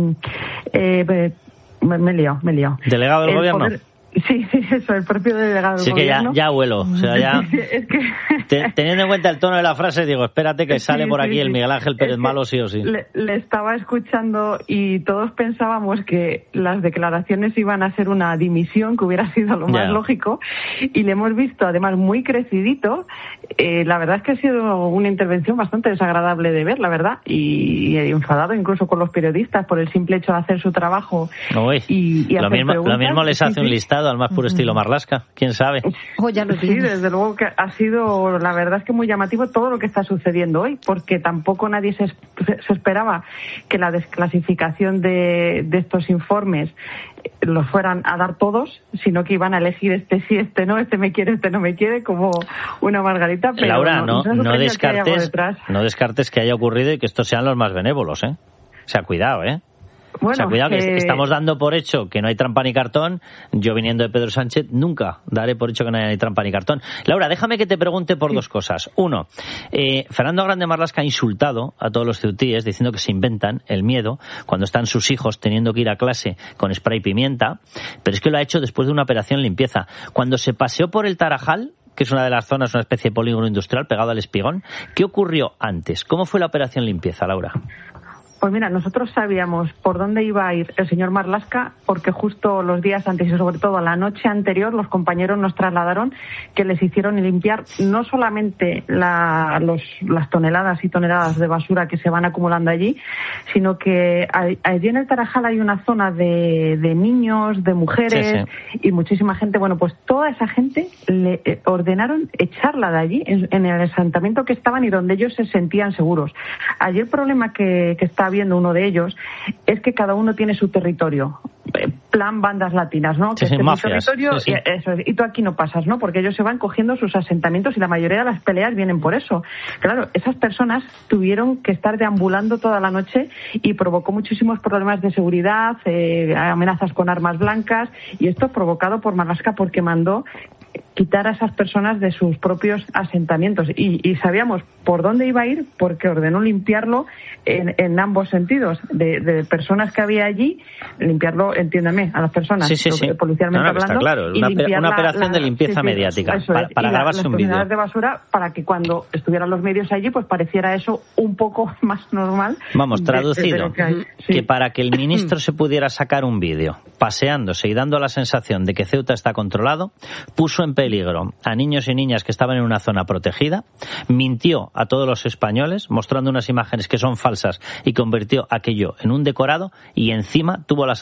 eh, me, me he liado, me he liado. ¿Delegado del el gobierno? Poder... Sí, sí, eso, el propio delegado sí, del gobierno. Sí, que ya, ya huelo. O sea, ya... es que... Te, teniendo en cuenta el tono de la frase, digo, espérate que sale sí, por aquí sí, el Miguel Ángel Pérez es Malo sí o sí. Le, le estaba escuchando y todos pensábamos que las declaraciones iban a ser una dimisión, que hubiera sido lo más yeah. lógico, y le hemos visto además muy crecidito. Eh, la verdad es que ha sido una intervención bastante desagradable de ver, la verdad, y, y enfadado incluso con los periodistas por el simple hecho de hacer su trabajo. Uy, y, y lo, hacer mismo, lo mismo les hace sí, un listado al más puro estilo Marlaska, quién sabe. Oh, ya lo sí, desde luego que ha sido, la verdad es que muy llamativo todo lo que está sucediendo hoy, porque tampoco nadie se, se esperaba que la desclasificación de, de estos informes los fueran a dar todos, sino que iban a elegir este sí, este no, este me quiere, este no me quiere, como una margarita. Pero Laura, no, no, no descartes, no descartes que haya ocurrido y que estos sean los más benévolos, ¿eh? O sea, cuidado, ¿eh? Bueno, o sea, cuidado, que eh... estamos dando por hecho que no hay trampa ni cartón. Yo, viniendo de Pedro Sánchez, nunca daré por hecho que no hay trampa ni cartón. Laura, déjame que te pregunte por sí. dos cosas. Uno, eh, Fernando Grande Marlaska ha insultado a todos los ceutíes diciendo que se inventan el miedo cuando están sus hijos teniendo que ir a clase con spray pimienta, pero es que lo ha hecho después de una operación limpieza. Cuando se paseó por el Tarajal, que es una de las zonas, una especie de polígono industrial pegado al Espigón, ¿qué ocurrió antes? ¿Cómo fue la operación limpieza, Laura? Pues mira, nosotros sabíamos por dónde iba a ir el señor Marlaska porque justo los días antes y sobre todo la noche anterior los compañeros nos trasladaron que les hicieron limpiar no solamente la, los, las toneladas y toneladas de basura que se van acumulando allí, sino que allí en el Tarajal hay una zona de, de niños, de mujeres sí, sí. y muchísima gente. Bueno, pues toda esa gente le ordenaron echarla de allí en, en el asentamiento que estaban y donde ellos se sentían seguros. Allí el problema que, que está viendo uno de ellos es que cada uno tiene su territorio, plan bandas latinas, ¿no? Sí, que sí, este mafias, territorio sí, sí. Y, eso es, y tú aquí no pasas, ¿no? Porque ellos se van cogiendo sus asentamientos y la mayoría de las peleas vienen por eso. Claro, esas personas tuvieron que estar deambulando toda la noche y provocó muchísimos problemas de seguridad, eh, amenazas con armas blancas, y esto provocado por Marlaska porque mandó quitar a esas personas de sus propios asentamientos y, y sabíamos por dónde iba a ir porque ordenó limpiarlo en, en ambos sentidos, de, de personas que había allí, limpiarlo, entiéndame, a las personas sí, sí, sí. policialmente no, no, hablando, está claro, y una, limpiar una la, operación la, de limpieza sí, sí, mediática eso para, es. para y grabarse la, un vídeo de basura para que cuando estuvieran los medios allí pues pareciera eso un poco más normal. Vamos, traducido, de, de que, sí. sí. que para que el ministro se pudiera sacar un vídeo paseándose y dando la sensación de que Ceuta está controlado, puso en peligro a niños y niñas que estaban en una zona protegida, mintió a todos los españoles mostrando unas imágenes que son falsas y convirtió aquello en un decorado, y encima tuvo las santas narices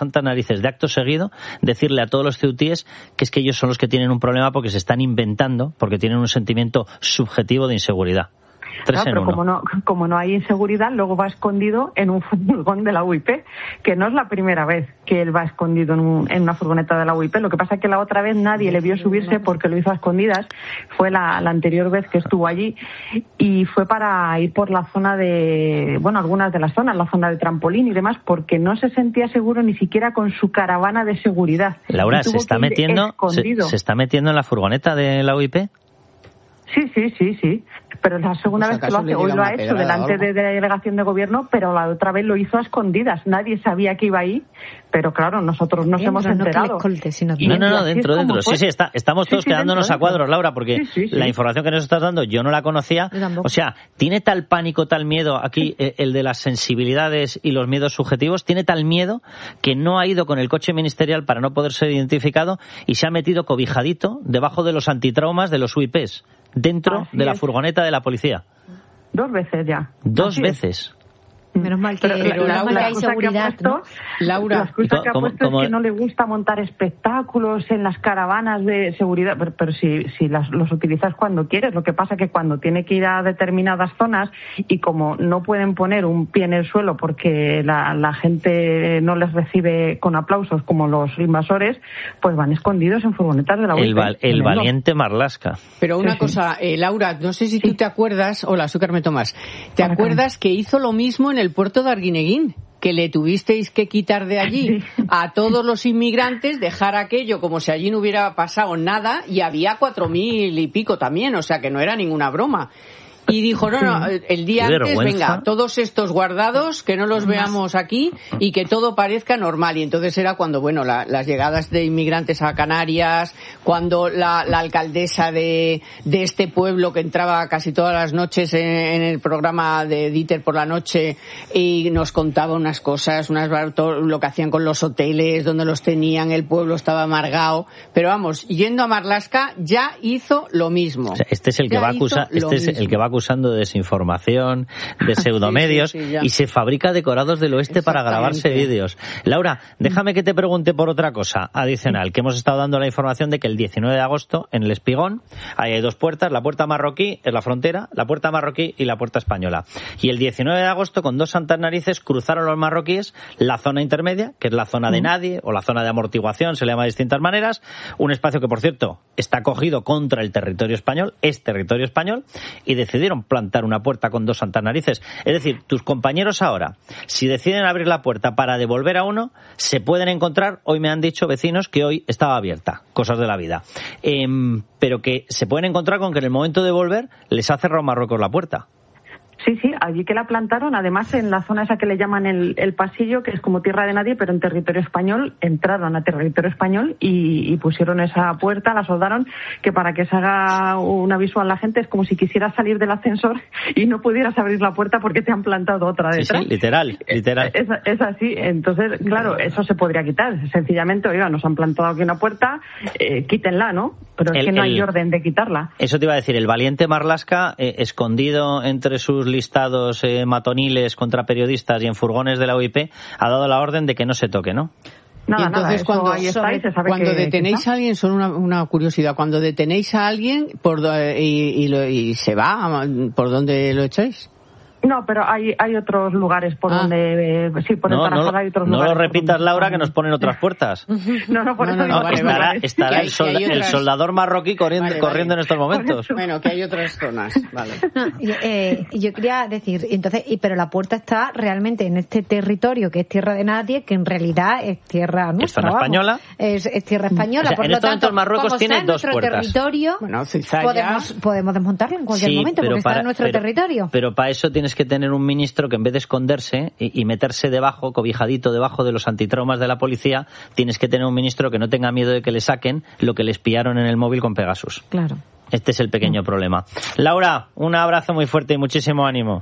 narices de acto seguido decirle a todos los ceutíes que es que ellos son los que tienen un problema porque se están inventando, porque tienen un sentimiento subjetivo de inseguridad. Tres Claro, en pero uno. como no, como no hay inseguridad, luego va escondido en un furgón de la U I P, que no es la primera vez que él va escondido en, un, en una furgoneta de la U I P. Lo que pasa es que la otra vez nadie le vio subirse porque lo hizo a escondidas. Fue la, la anterior vez que estuvo allí y fue para ir por la zona de, bueno, algunas de las zonas, la zona de trampolín y demás, porque no se sentía seguro ni siquiera con su caravana de seguridad. Laura, Y tuvo ¿se está que ir metiendo se, escondido. se está metiendo en la furgoneta de la U I P? Sí, sí, sí, sí. Pero es la segunda Pues vez que lo acaso hace. le Hoy llega lo ha una hecho pedrada o delante algo. de, de la delegación de gobierno, pero la otra vez lo hizo a escondidas. Nadie sabía que iba ahí, pero claro, nosotros nos Bien, hemos pero no que le enterado. escolte, sino Y- No, no, y no, así dentro, es como dentro. Sí, fue. sí, está, estamos todos Sí, sí, quedándonos dentro, a cuadros, dentro. Laura, porque Sí, sí, sí. la información que nos estás dando yo no la conocía. Yo tampoco. O sea, ¿tiene tal pánico, tal miedo aquí eh, el de las sensibilidades y los miedos subjetivos? ¿Tiene tal miedo que no ha ido con el coche ministerial para no poder ser identificado y se ha metido cobijadito debajo de los antitraumas de los U I Ps, dentro Así de la es. furgoneta de la policía? Dos veces ya. Dos Así es. veces. Menos mal que, Pero la- menos la- mal que la hay excusa que ha seguridad, puesto- ¿no? Laura, La excusa ¿Y que ha cómo- puesto cómo- es que no le gusta montar espectáculos en las caravanas de seguridad, pero, pero si, si las, los utilizas cuando quieres. Lo que pasa que cuando tiene que ir a determinadas zonas y como no pueden poner un pie en el suelo porque la, la gente no les recibe con aplausos como los invasores, pues van escondidos en furgonetas de la U I P. El, val- el Tremendo. valiente Marlaska. Pero una Sí, sí. cosa, eh, Laura, no sé si tú te acuerdas, hola, soy Carmen Tomás, ¿te acuerdas que hizo lo mismo en el puerto de Arguineguín? Que le tuvisteis que quitar de allí a todos los inmigrantes, dejar aquello como si allí no hubiera pasado nada, y había cuatro mil y pico también, o sea que no era ninguna broma. Y dijo, no, no, el día Qué antes, vergüenza. venga, todos estos guardados, que no los veamos aquí y que todo parezca normal. Y entonces era cuando, bueno, la- las llegadas de inmigrantes a Canarias, cuando la, la alcaldesa de, de este pueblo que entraba casi todas las noches en, en el programa de Dieter por la noche y nos contaba unas cosas, unas todo lo que hacían con los hoteles, donde los tenían, el pueblo estaba amargado. Pero vamos, yendo a Marlaska ya hizo lo mismo. O sea, este es el que Ya va a hizo acusar, lo este es el mismo. que va acusando de desinformación, de pseudomedios, Sí, sí, sí, ya. y se fabrica decorados del oeste para grabarse Exactamente. vídeos. Laura, déjame que te pregunte por otra cosa adicional, que hemos estado dando la información de que el diecinueve de agosto en el Espigón ahí hay dos puertas, la puerta marroquí es la frontera, la puerta marroquí y la puerta española. Y el diecinueve de agosto con dos santas narices cruzaron los marroquíes la zona intermedia, que es la zona de nadie o la zona de amortiguación, se le llama de distintas maneras, un espacio que por cierto está cogido contra el territorio español, es territorio español, y decidieron plantar una puerta con dos santas narices. Es decir, tus compañeros ahora, si deciden abrir la puerta para devolver a uno, se pueden encontrar, hoy me han dicho vecinos que hoy estaba abierta, cosas de la vida, Em, pero que se pueden encontrar con que en el momento de volver les ha cerrado Marruecos la puerta. Sí, sí, allí que la plantaron, además en la zona esa que le llaman el, el pasillo, que es como tierra de nadie, pero en territorio español, entraron a territorio español y, y pusieron esa puerta, la soldaron, que para que se haga una visual la gente es como si quisieras salir del ascensor y no pudieras abrir la puerta porque te han plantado otra Sí, detrás. sí, literal, literal. Es, es así, entonces, claro, eso se podría quitar. Sencillamente, oiga, nos han plantado aquí una puerta, eh, quítenla, ¿no? Pero es El- que no hay el- orden de quitarla. Eso te iba a decir, el valiente Marlaska, eh, escondido entre sus listados eh, matoniles contra periodistas y en furgones de la U I P, ha dado la orden de que no se toque, ¿no? Nada, y entonces nada, eso cuando, ahí está y se sabe cuando que- detenéis que está. a alguien, son una, una curiosidad, cuando detenéis a alguien por, do- y, y, lo- y se va, ¿por dónde lo echáis? No, pero hay hay otros lugares por donde... eh, sí, por el No, no, Tarajal hay otros no lugares. lo por repitas, donde- Laura, que nos ponen otras puertas. No, no, por No, eso no, digo no, vale, que estará vale. estará Que hay- el, que solda- hay el otras- soldador marroquí corriendo, Vale, corriendo vale. en estos momentos. Bueno, que hay otras zonas, vale. No, y, eh, y yo quería decir, y entonces, y, pero la puerta está realmente en este territorio que es tierra de nadie, que en realidad es tierra nuestra. zona vamos. española. Es, es tierra española. O sea, por en lo estos tanto, momentos Marruecos como tiene está en dos nuestro puertas. territorio, Bueno, Cizalla- podemos, podemos desmontarlo en cualquier Sí, momento pero porque está para- en nuestro pero- territorio. Pero para eso tienes que tener un ministro que en vez de esconderse y, y meterse debajo, cobijadito debajo de los antitraumas de la policía, tienes que tener un ministro que no tenga miedo de que le saquen lo que les pillaron en el móvil con Pegasus. Claro. Este es el pequeño problema. Laura, un abrazo muy fuerte y muchísimo ánimo.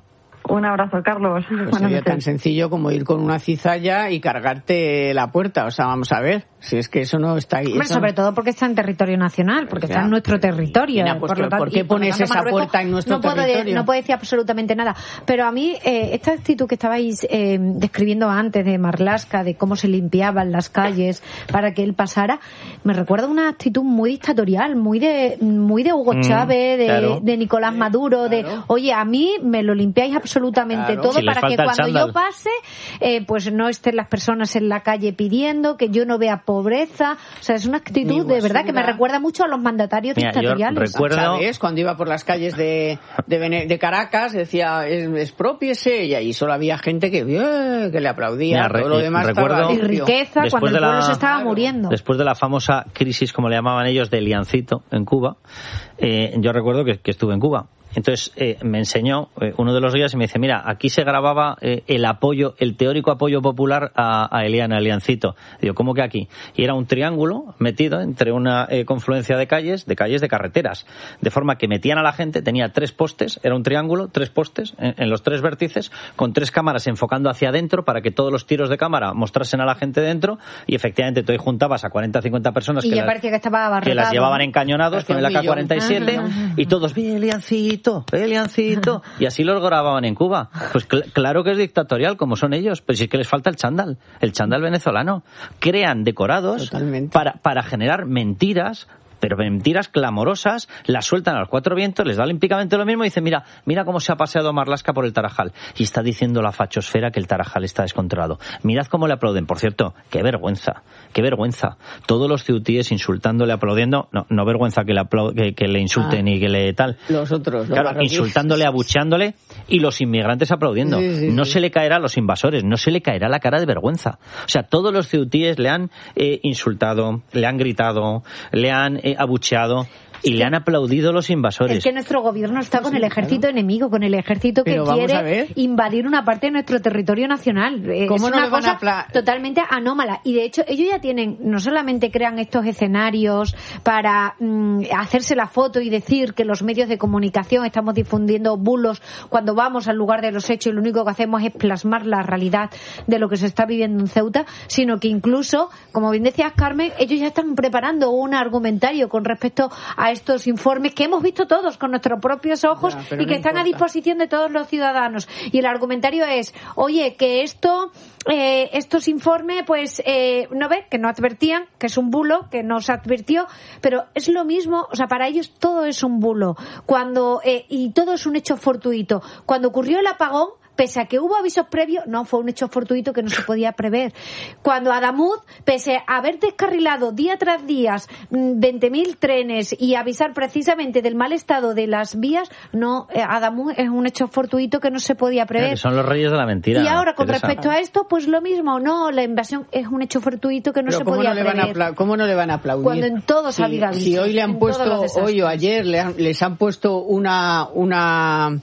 Un abrazo, Carlos. Pues sería tan sencillo como ir con una cizalla y cargarte la puerta. O sea, vamos a ver, si es que eso no está ahí. Hombre, eso sobre no... todo porque está en territorio nacional, porque está en nuestro territorio. Mira, pues, por, lo tanto, ¿por qué por pones tanto, esa puerta en nuestro no puedo territorio? De, no puedo decir absolutamente nada. Pero a mí, eh, esta actitud que estabais eh, describiendo antes de Marlaska, de cómo se limpiaban las calles para que él pasara, me recuerda una actitud muy dictatorial, muy de muy de Hugo Mm, Chávez, de, claro. de Nicolás Maduro, de, oye, a mí me lo limpiáis absolutamente Claro. todo Si les para que falta el cuando chándal. yo pase, eh, pues no estén las personas en la calle pidiendo, que yo no vea pobreza. O sea, es una actitud de verdad que me recuerda mucho a los mandatarios Mira, yo dictatoriales. recuerdo- ¿Sabes? Cuando iba por las calles de, de, Vene- de Caracas, decía, es, expropiese, y ahí solo había gente que, eh, que le aplaudía. Mira, re- todo lo demás recuerdo- estaba Y limpio. riqueza Después cuando el de la- pueblo se estaba muriendo. Después de la famosa crisis, como le llamaban ellos, de Liancito en Cuba, eh, yo recuerdo que, que estuve en Cuba. Entonces eh, me enseñó eh, uno de los guías y me dice, mira, aquí se grababa eh, el apoyo, el teórico apoyo popular a, a Eliana, a Liancito. Digo, ¿cómo que aquí? Y era un triángulo metido entre una eh, confluencia de calles, de calles de carreteras. De forma que metían a la gente, tenía tres postes, era un triángulo, tres postes en, en los tres vértices, con tres cámaras enfocando hacia adentro para que todos los tiros de cámara mostrasen a la gente dentro, y efectivamente tú ahí juntabas a cuarenta o cincuenta personas Y que, ya la- parecía que estaba abarrotado. que las llevaban encañonados con el A K cuarenta y siete Ajá. y todos, bien, Liancito, Eliancito, y así los grababan en Cuba. Pues cl- claro que es dictatorial, como son ellos, pero si es que les falta el chándal, el chándal venezolano. Crean decorados para, para generar mentiras, pero mentiras clamorosas, las sueltan a los cuatro vientos, les da olímpicamente lo mismo y dicen, mira, mira cómo se ha paseado Marlaska por el Tarajal. Y está diciendo la fachosfera que el Tarajal está descontrolado. Mirad cómo le aplauden. Por cierto, qué vergüenza, qué vergüenza. Todos los ceutíes insultándole, aplaudiendo, no, no vergüenza que le, aplau- que, que le insulten Ah. y que le tal. Los otros, los Claro, marroquíes. insultándole, abucheándole, y los inmigrantes aplaudiendo. Sí, sí, no sí. se le caerá a los invasores, no se le caerá la cara de vergüenza. O sea, todos los ceutíes le han eh, insultado, le han gritado, le han eh, abucheado y le han aplaudido los invasores. Es que nuestro gobierno está con el ejército enemigo, con el ejército que Pero vamos a quiere ver. invadir una parte de nuestro territorio nacional. Eh, ¿Cómo es no una le van cosa a apla- totalmente anómala. Y de hecho, ellos ya tienen, no solamente crean estos escenarios para mm, hacerse la foto y decir que los medios de comunicación estamos difundiendo bulos cuando vamos al lugar de los hechos y lo único que hacemos es plasmar la realidad de lo que se está viviendo en Ceuta, sino que incluso, como bien decías, Carmen, ellos ya están preparando un argumentario con respecto a estos informes que hemos visto todos con nuestros propios ojos Ya, pero y que no están a importa. disposición de todos los ciudadanos. Y el argumentario es, oye, que esto, eh, estos informes, pues, eh, no ves, que no advertían, que es un bulo, que no se advirtió, pero es lo mismo, o sea, para ellos todo es un bulo. Cuando, eh, y todo es un hecho fortuito. Cuando ocurrió el apagón, pese a que hubo avisos previos, no, fue un hecho fortuito que no se podía prever. Cuando Adamud, pese a haber descarrilado día tras día veinte mil trenes y avisar precisamente del mal estado de las vías, no, eh, Adamud es un hecho fortuito que no se podía Claro, prever. que son los reyes de la mentira. Y ahora, con Teresa. respecto a esto, pues lo mismo, no, la invasión es un hecho fortuito que no Pero se ¿cómo podía no, le van a prever. apla- ¿Cómo no le van a aplaudir? Cuando en todos si, ha habido avisos, si hoy le han en todos los puesto, desastres. hoy o ayer le han- les han puesto una... una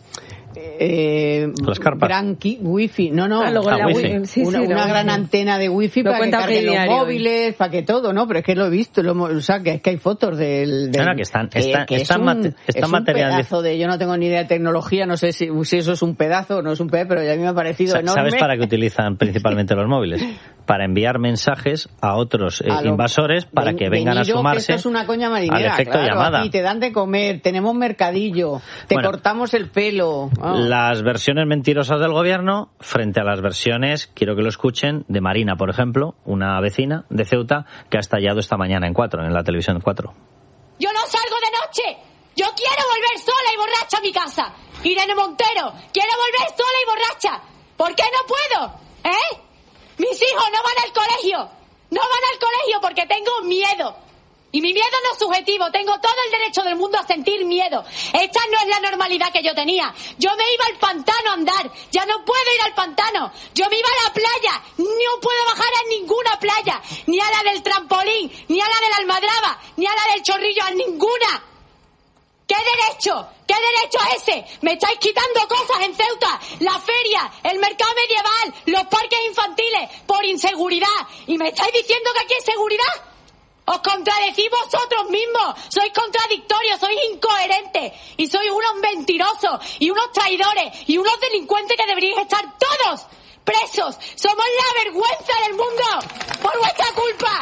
eh, Las carpas. gran ki- wifi, no, no, Ah, luego la la wifi. wifi. Sí, una, sí, la una wifi. gran antena de wifi Lo para que cuenta carguen los Diario hoy. móviles, para que todo, ¿no? Pero es que lo he visto, lo hemos- o sea, que es que hay fotos del... del No, no, que están- están- que es están un- mate- están es un materializ- pedazo de, yo no tengo ni idea de tecnología, no sé si, si eso es un pedazo o no es un pedazo, pero a mí me ha parecido Sa- enorme. ¿Sabes para qué utilizan principalmente los móviles? Para enviar mensajes a otros eh, A lo- invasores para Ven- que vengan venido, a sumarse que esto es una coña marinera, al efecto claro, llamada. aquí te dan de comer, tenemos mercadillo, te Bueno. cortamos el pelo. Oh. Las versiones mentirosas del gobierno frente a las versiones, quiero que lo escuchen, de Marina, por ejemplo, una vecina de Ceuta que ha estallado esta mañana en cuatro, en la televisión cuatro. Yo no salgo de noche. Yo quiero volver sola y borracha a mi casa. Irene Montero, quiero volver sola y borracha. ¿Por qué no puedo? ¿Eh? Mis hijos no van al colegio. No van al colegio porque tengo miedo. Y mi miedo no es subjetivo. Tengo todo el derecho del mundo a sentir miedo. Esta no es la normalidad que yo tenía. Yo me iba al pantano a andar. Ya no puedo ir al pantano. Yo me iba a la playa. No puedo bajar a ninguna playa. Ni a la del trampolín, ni a la de la almadraba, ni a la del chorrillo, a ninguna. ¿Qué derecho? ¿Qué derecho es ese? Me estáis quitando cosas en Ceuta. La feria, el mercado medieval, los parques infantiles, por inseguridad. ¿Y me estáis diciendo que aquí hay seguridad? Os contradecís vosotros mismos. Sois contradictorios, sois incoherentes. Y sois unos mentirosos, y unos traidores, y unos delincuentes que deberíais estar todos presos. Somos la vergüenza del mundo por vuestra culpa.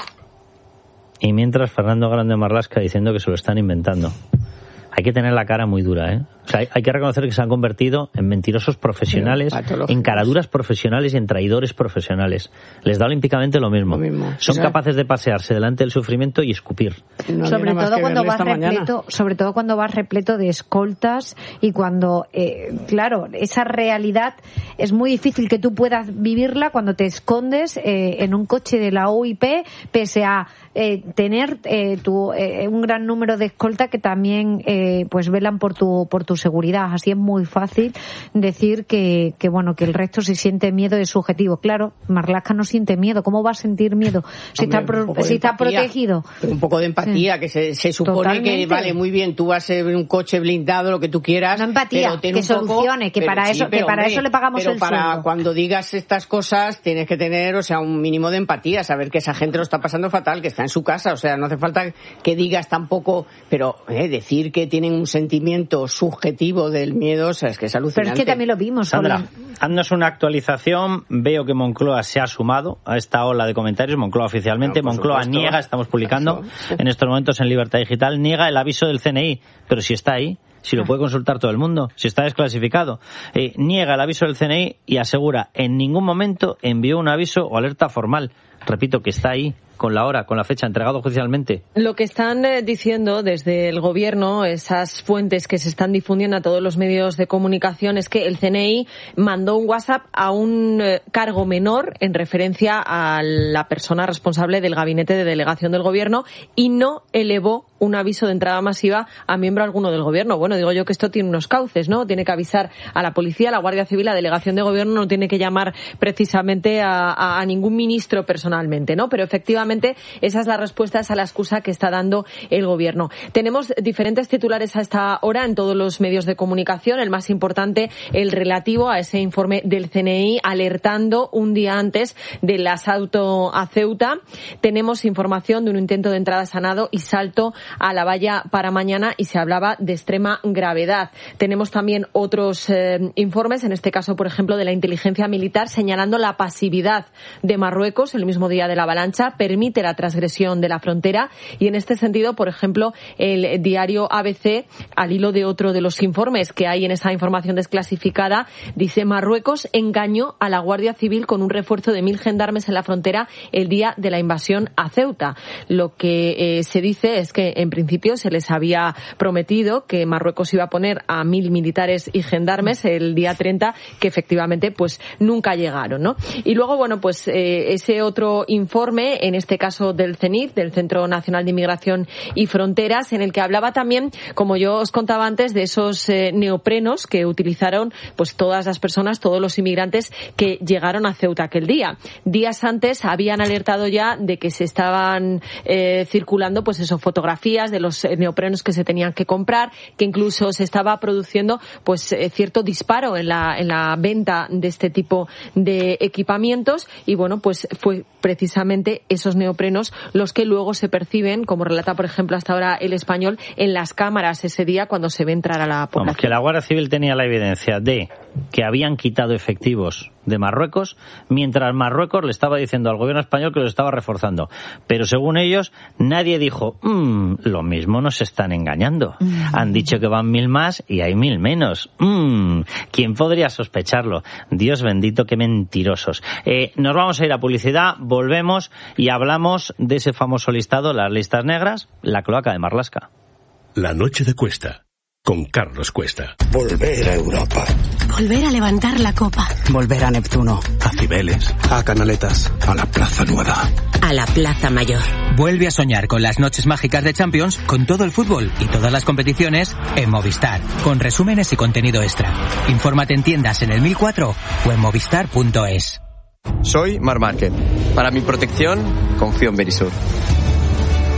Y mientras Fernando Grande Marlaska diciendo que se lo están inventando. Hay que tener la cara muy dura, ¿eh? O sea, hay, hay que reconocer que se han convertido en mentirosos profesionales, en caraduras profesionales y en traidores profesionales. Les da olímpicamente lo mismo. Lo mismo. Son ¿sí? capaces de pasearse delante del sufrimiento y escupir. No sobre todo cuando vas repleto, sobre todo cuando vas repleto de escoltas y cuando, eh, claro, esa realidad es muy difícil que tú puedas vivirla cuando te escondes eh, en un coche de la U I P, pese a eh, tener eh, tu, eh, un gran número de escolta que también eh, pues velan por tu por tu seguridad. Así es muy fácil decir que, que bueno, que el resto si siente miedo es subjetivo. Claro, Marlaska no siente miedo. ¿Cómo va a sentir miedo si Hombre, está pro, si está protegido? Un poco de empatía, sí. que se, se supone Totalmente. que vale muy bien, tú vas en un coche blindado, lo que tú quieras. No empatía, pero que solucione, poco, que para eso, sí, que para hombre, eso le pagamos pero el para sueldo. Cuando digas estas cosas tienes que tener, o sea, un mínimo de empatía, saber que esa gente lo está pasando fatal, que está en su casa, o sea, no hace falta que digas tampoco, pero eh, decir que tienen un sentimiento subjetivo del miedo, o sea, es que es alucinante. Pero es que también lo vimos. Sandra, haznos una actualización. Veo que Moncloa se ha sumado a esta ola de comentarios. Moncloa oficialmente. No, Moncloa supuesto. niega, estamos publicando Eso. en estos momentos en Libertad Digital, niega el aviso del C N I. Pero si está ahí, si lo puede consultar todo el mundo, si está desclasificado. Eh, niega el aviso del C N I y asegura en ningún momento envió un aviso o alerta formal. Repito que está ahí, con la hora, con la fecha, entregado oficialmente. Lo que están eh, diciendo desde el gobierno, esas fuentes que se están difundiendo a todos los medios de comunicación, es que el C N I mandó un WhatsApp a un eh, cargo menor en referencia a la persona responsable del gabinete de delegación del gobierno y no elevó un aviso de entrada masiva a miembro alguno del gobierno. Bueno, digo yo que esto tiene unos cauces, ¿no? Tiene que avisar a la policía, a la Guardia Civil, a la delegación de gobierno, no tiene que llamar precisamente a, a, a ningún ministro personalmente, ¿no? Pero efectivamente esa es la respuesta, esa es la excusa que está dando el gobierno. Tenemos diferentes titulares a esta hora en todos los medios de comunicación. El más importante, el relativo a ese informe del C N I alertando un día antes del asalto a Ceuta. Tenemos información de un intento de entrada sanado y salto a la valla para mañana y se hablaba de extrema gravedad. Tenemos también otros eh, informes, en este caso, por ejemplo, de la inteligencia militar, señalando la pasividad de Marruecos el mismo día de la avalancha, permite la transgresión de la frontera y en este sentido, por ejemplo, el diario A B C, al hilo de otro de los informes que hay en esa información desclasificada, dice: Marruecos engañó a la Guardia Civil con un refuerzo de mil gendarmes en la frontera el día de la invasión a Ceuta. Lo que eh, se dice es que en principio se les había prometido que Marruecos iba a poner a mil militares y gendarmes el día treinta, que efectivamente pues nunca llegaron, ¿no? Y luego, bueno, pues eh, ese otro informe, en este caso del C N I F, del Centro Nacional de Inmigración y Fronteras, en el que hablaba también, como yo os contaba antes, de esos eh, neoprenos que utilizaron pues todas las personas, todos los inmigrantes que llegaron a Ceuta aquel día. Días antes habían alertado ya de que se estaban eh, circulando pues eso, fotografías de los neoprenos que se tenían que comprar, que incluso se estaba produciendo pues eh, cierto disparo en la en la venta de este tipo de equipamientos y bueno, pues fue precisamente esos neoprenos los que luego se perciben, como relata por ejemplo hasta ahora El Español, en las cámaras ese día cuando se ve entrar a la población. Vamos, que la Guardia Civil tenía la evidencia de que habían quitado efectivos de Marruecos, mientras Marruecos le estaba diciendo al gobierno español que los estaba reforzando. Pero según ellos, nadie dijo, mmm, lo mismo nos están engañando. Mm. Han dicho que van mil más y hay mil menos. Mmm, ¿quién podría sospecharlo? Dios bendito, qué mentirosos. Eh, nos vamos a ir a publicidad, volvemos y hablamos de ese famoso listado, las listas negras, la cloaca de Marlaska. La noche de Cuesta, con Carlos Cuesta. Volver a Europa. Volver a levantar la copa. Volver a Neptuno. A Cibeles. A Canaletas. A la Plaza Nueva. A la Plaza Mayor. Vuelve a soñar con las noches mágicas de Champions, con todo el fútbol y todas las competiciones en Movistar, con resúmenes y contenido extra. Infórmate en tiendas en el mil cuatro o en movistar punto es. Soy Marc Márquez. Para mi protección, confío en Verisur.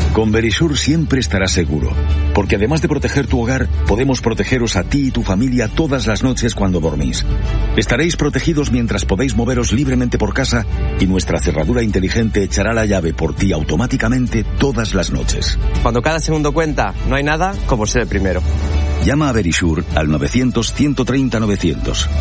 Con Verisure siempre estarás seguro, porque además de proteger tu hogar, podemos protegeros a ti y tu familia todas las noches cuando dormís. Estaréis protegidos mientras podéis moveros libremente por casa y nuestra cerradura inteligente echará la llave por ti automáticamente todas las noches. Cuando cada segundo cuenta, no hay nada como ser el primero. Llama a Verisure al novecientos, ciento treinta, novecientos.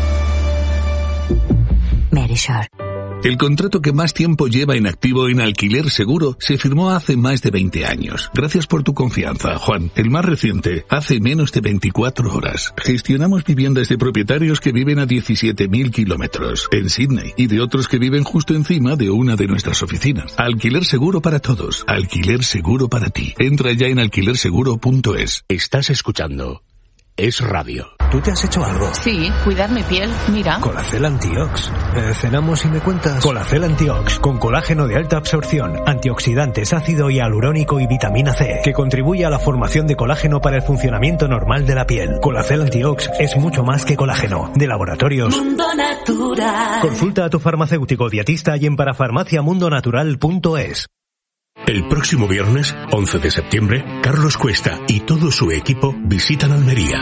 Verisure. El contrato que más tiempo lleva en activo en Alquiler Seguro se firmó hace más de veinte años. Gracias por tu confianza, Juan. El más reciente, hace menos de veinticuatro horas. Gestionamos viviendas de propietarios que viven a diecisiete mil kilómetros en Sydney y de otros que viven justo encima de una de nuestras oficinas. Alquiler Seguro para todos. Alquiler Seguro para ti. Entra ya en alquiler seguro punto es. Estás escuchando Es Radio. ¿Tú te has hecho algo? Sí, cuidar mi piel, mira. Colacel Antiox. Eh, cenamos y me cuentas. Colacel Antiox, con colágeno de alta absorción, antioxidantes, ácido hialurónico y vitamina C, que contribuye a la formación de colágeno para el funcionamiento normal de la piel. Colacel Antiox es mucho más que colágeno. De Laboratorios Mundo Natural. Consulta a tu farmacéutico dietista y en parafarmacia mundo natural punto es. El próximo viernes, once de septiembre, Carlos Cuesta y todo su equipo visitan Almería.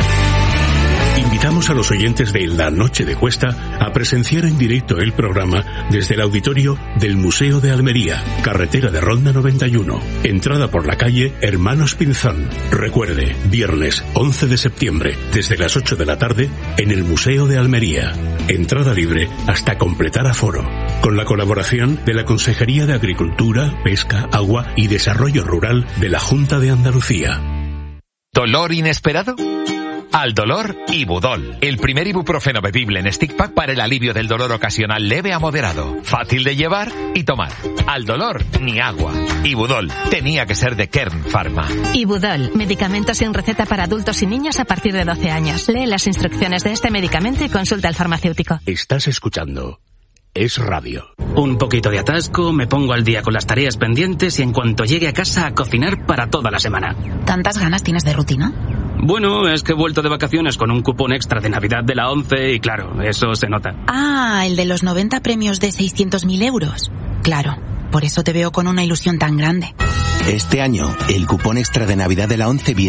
Invitamos a los oyentes de La Noche de Cuesta a presenciar en directo el programa desde el auditorio del Museo de Almería, carretera de Ronda noventa y uno, entrada por la calle Hermanos Pinzón. Recuerde, viernes once de septiembre, desde las ocho de la tarde, en el Museo de Almería. Entrada libre hasta completar aforo. Con la colaboración de la Consejería de Agricultura, Pesca, Agua y Desarrollo Rural de la Junta de Andalucía. ¿Dolor inesperado? Al dolor, Ibudol, el primer ibuprofeno bebible en stick pack para el alivio del dolor ocasional leve a moderado, fácil de llevar y tomar. Al dolor, ni agua. Ibudol, tenía que ser de Kern Pharma. Ibudol, medicamento sin receta para adultos y niños a partir de doce años. Lee las instrucciones de este medicamento y consulta al farmacéutico. Estás escuchando Es Radio. Un poquito de atasco, me pongo al día con las tareas pendientes y en cuanto llegue a casa a cocinar para toda la semana. ¿Tantas ganas tienes de rutina? Bueno, es que he vuelto de vacaciones con un cupón extra de Navidad de la ONCE y claro, eso se nota. Ah, el de los noventa premios de seiscientos mil euros. Claro, por eso te veo con una ilusión tan grande. Este año, el cupón extra de Navidad de la ONCE viene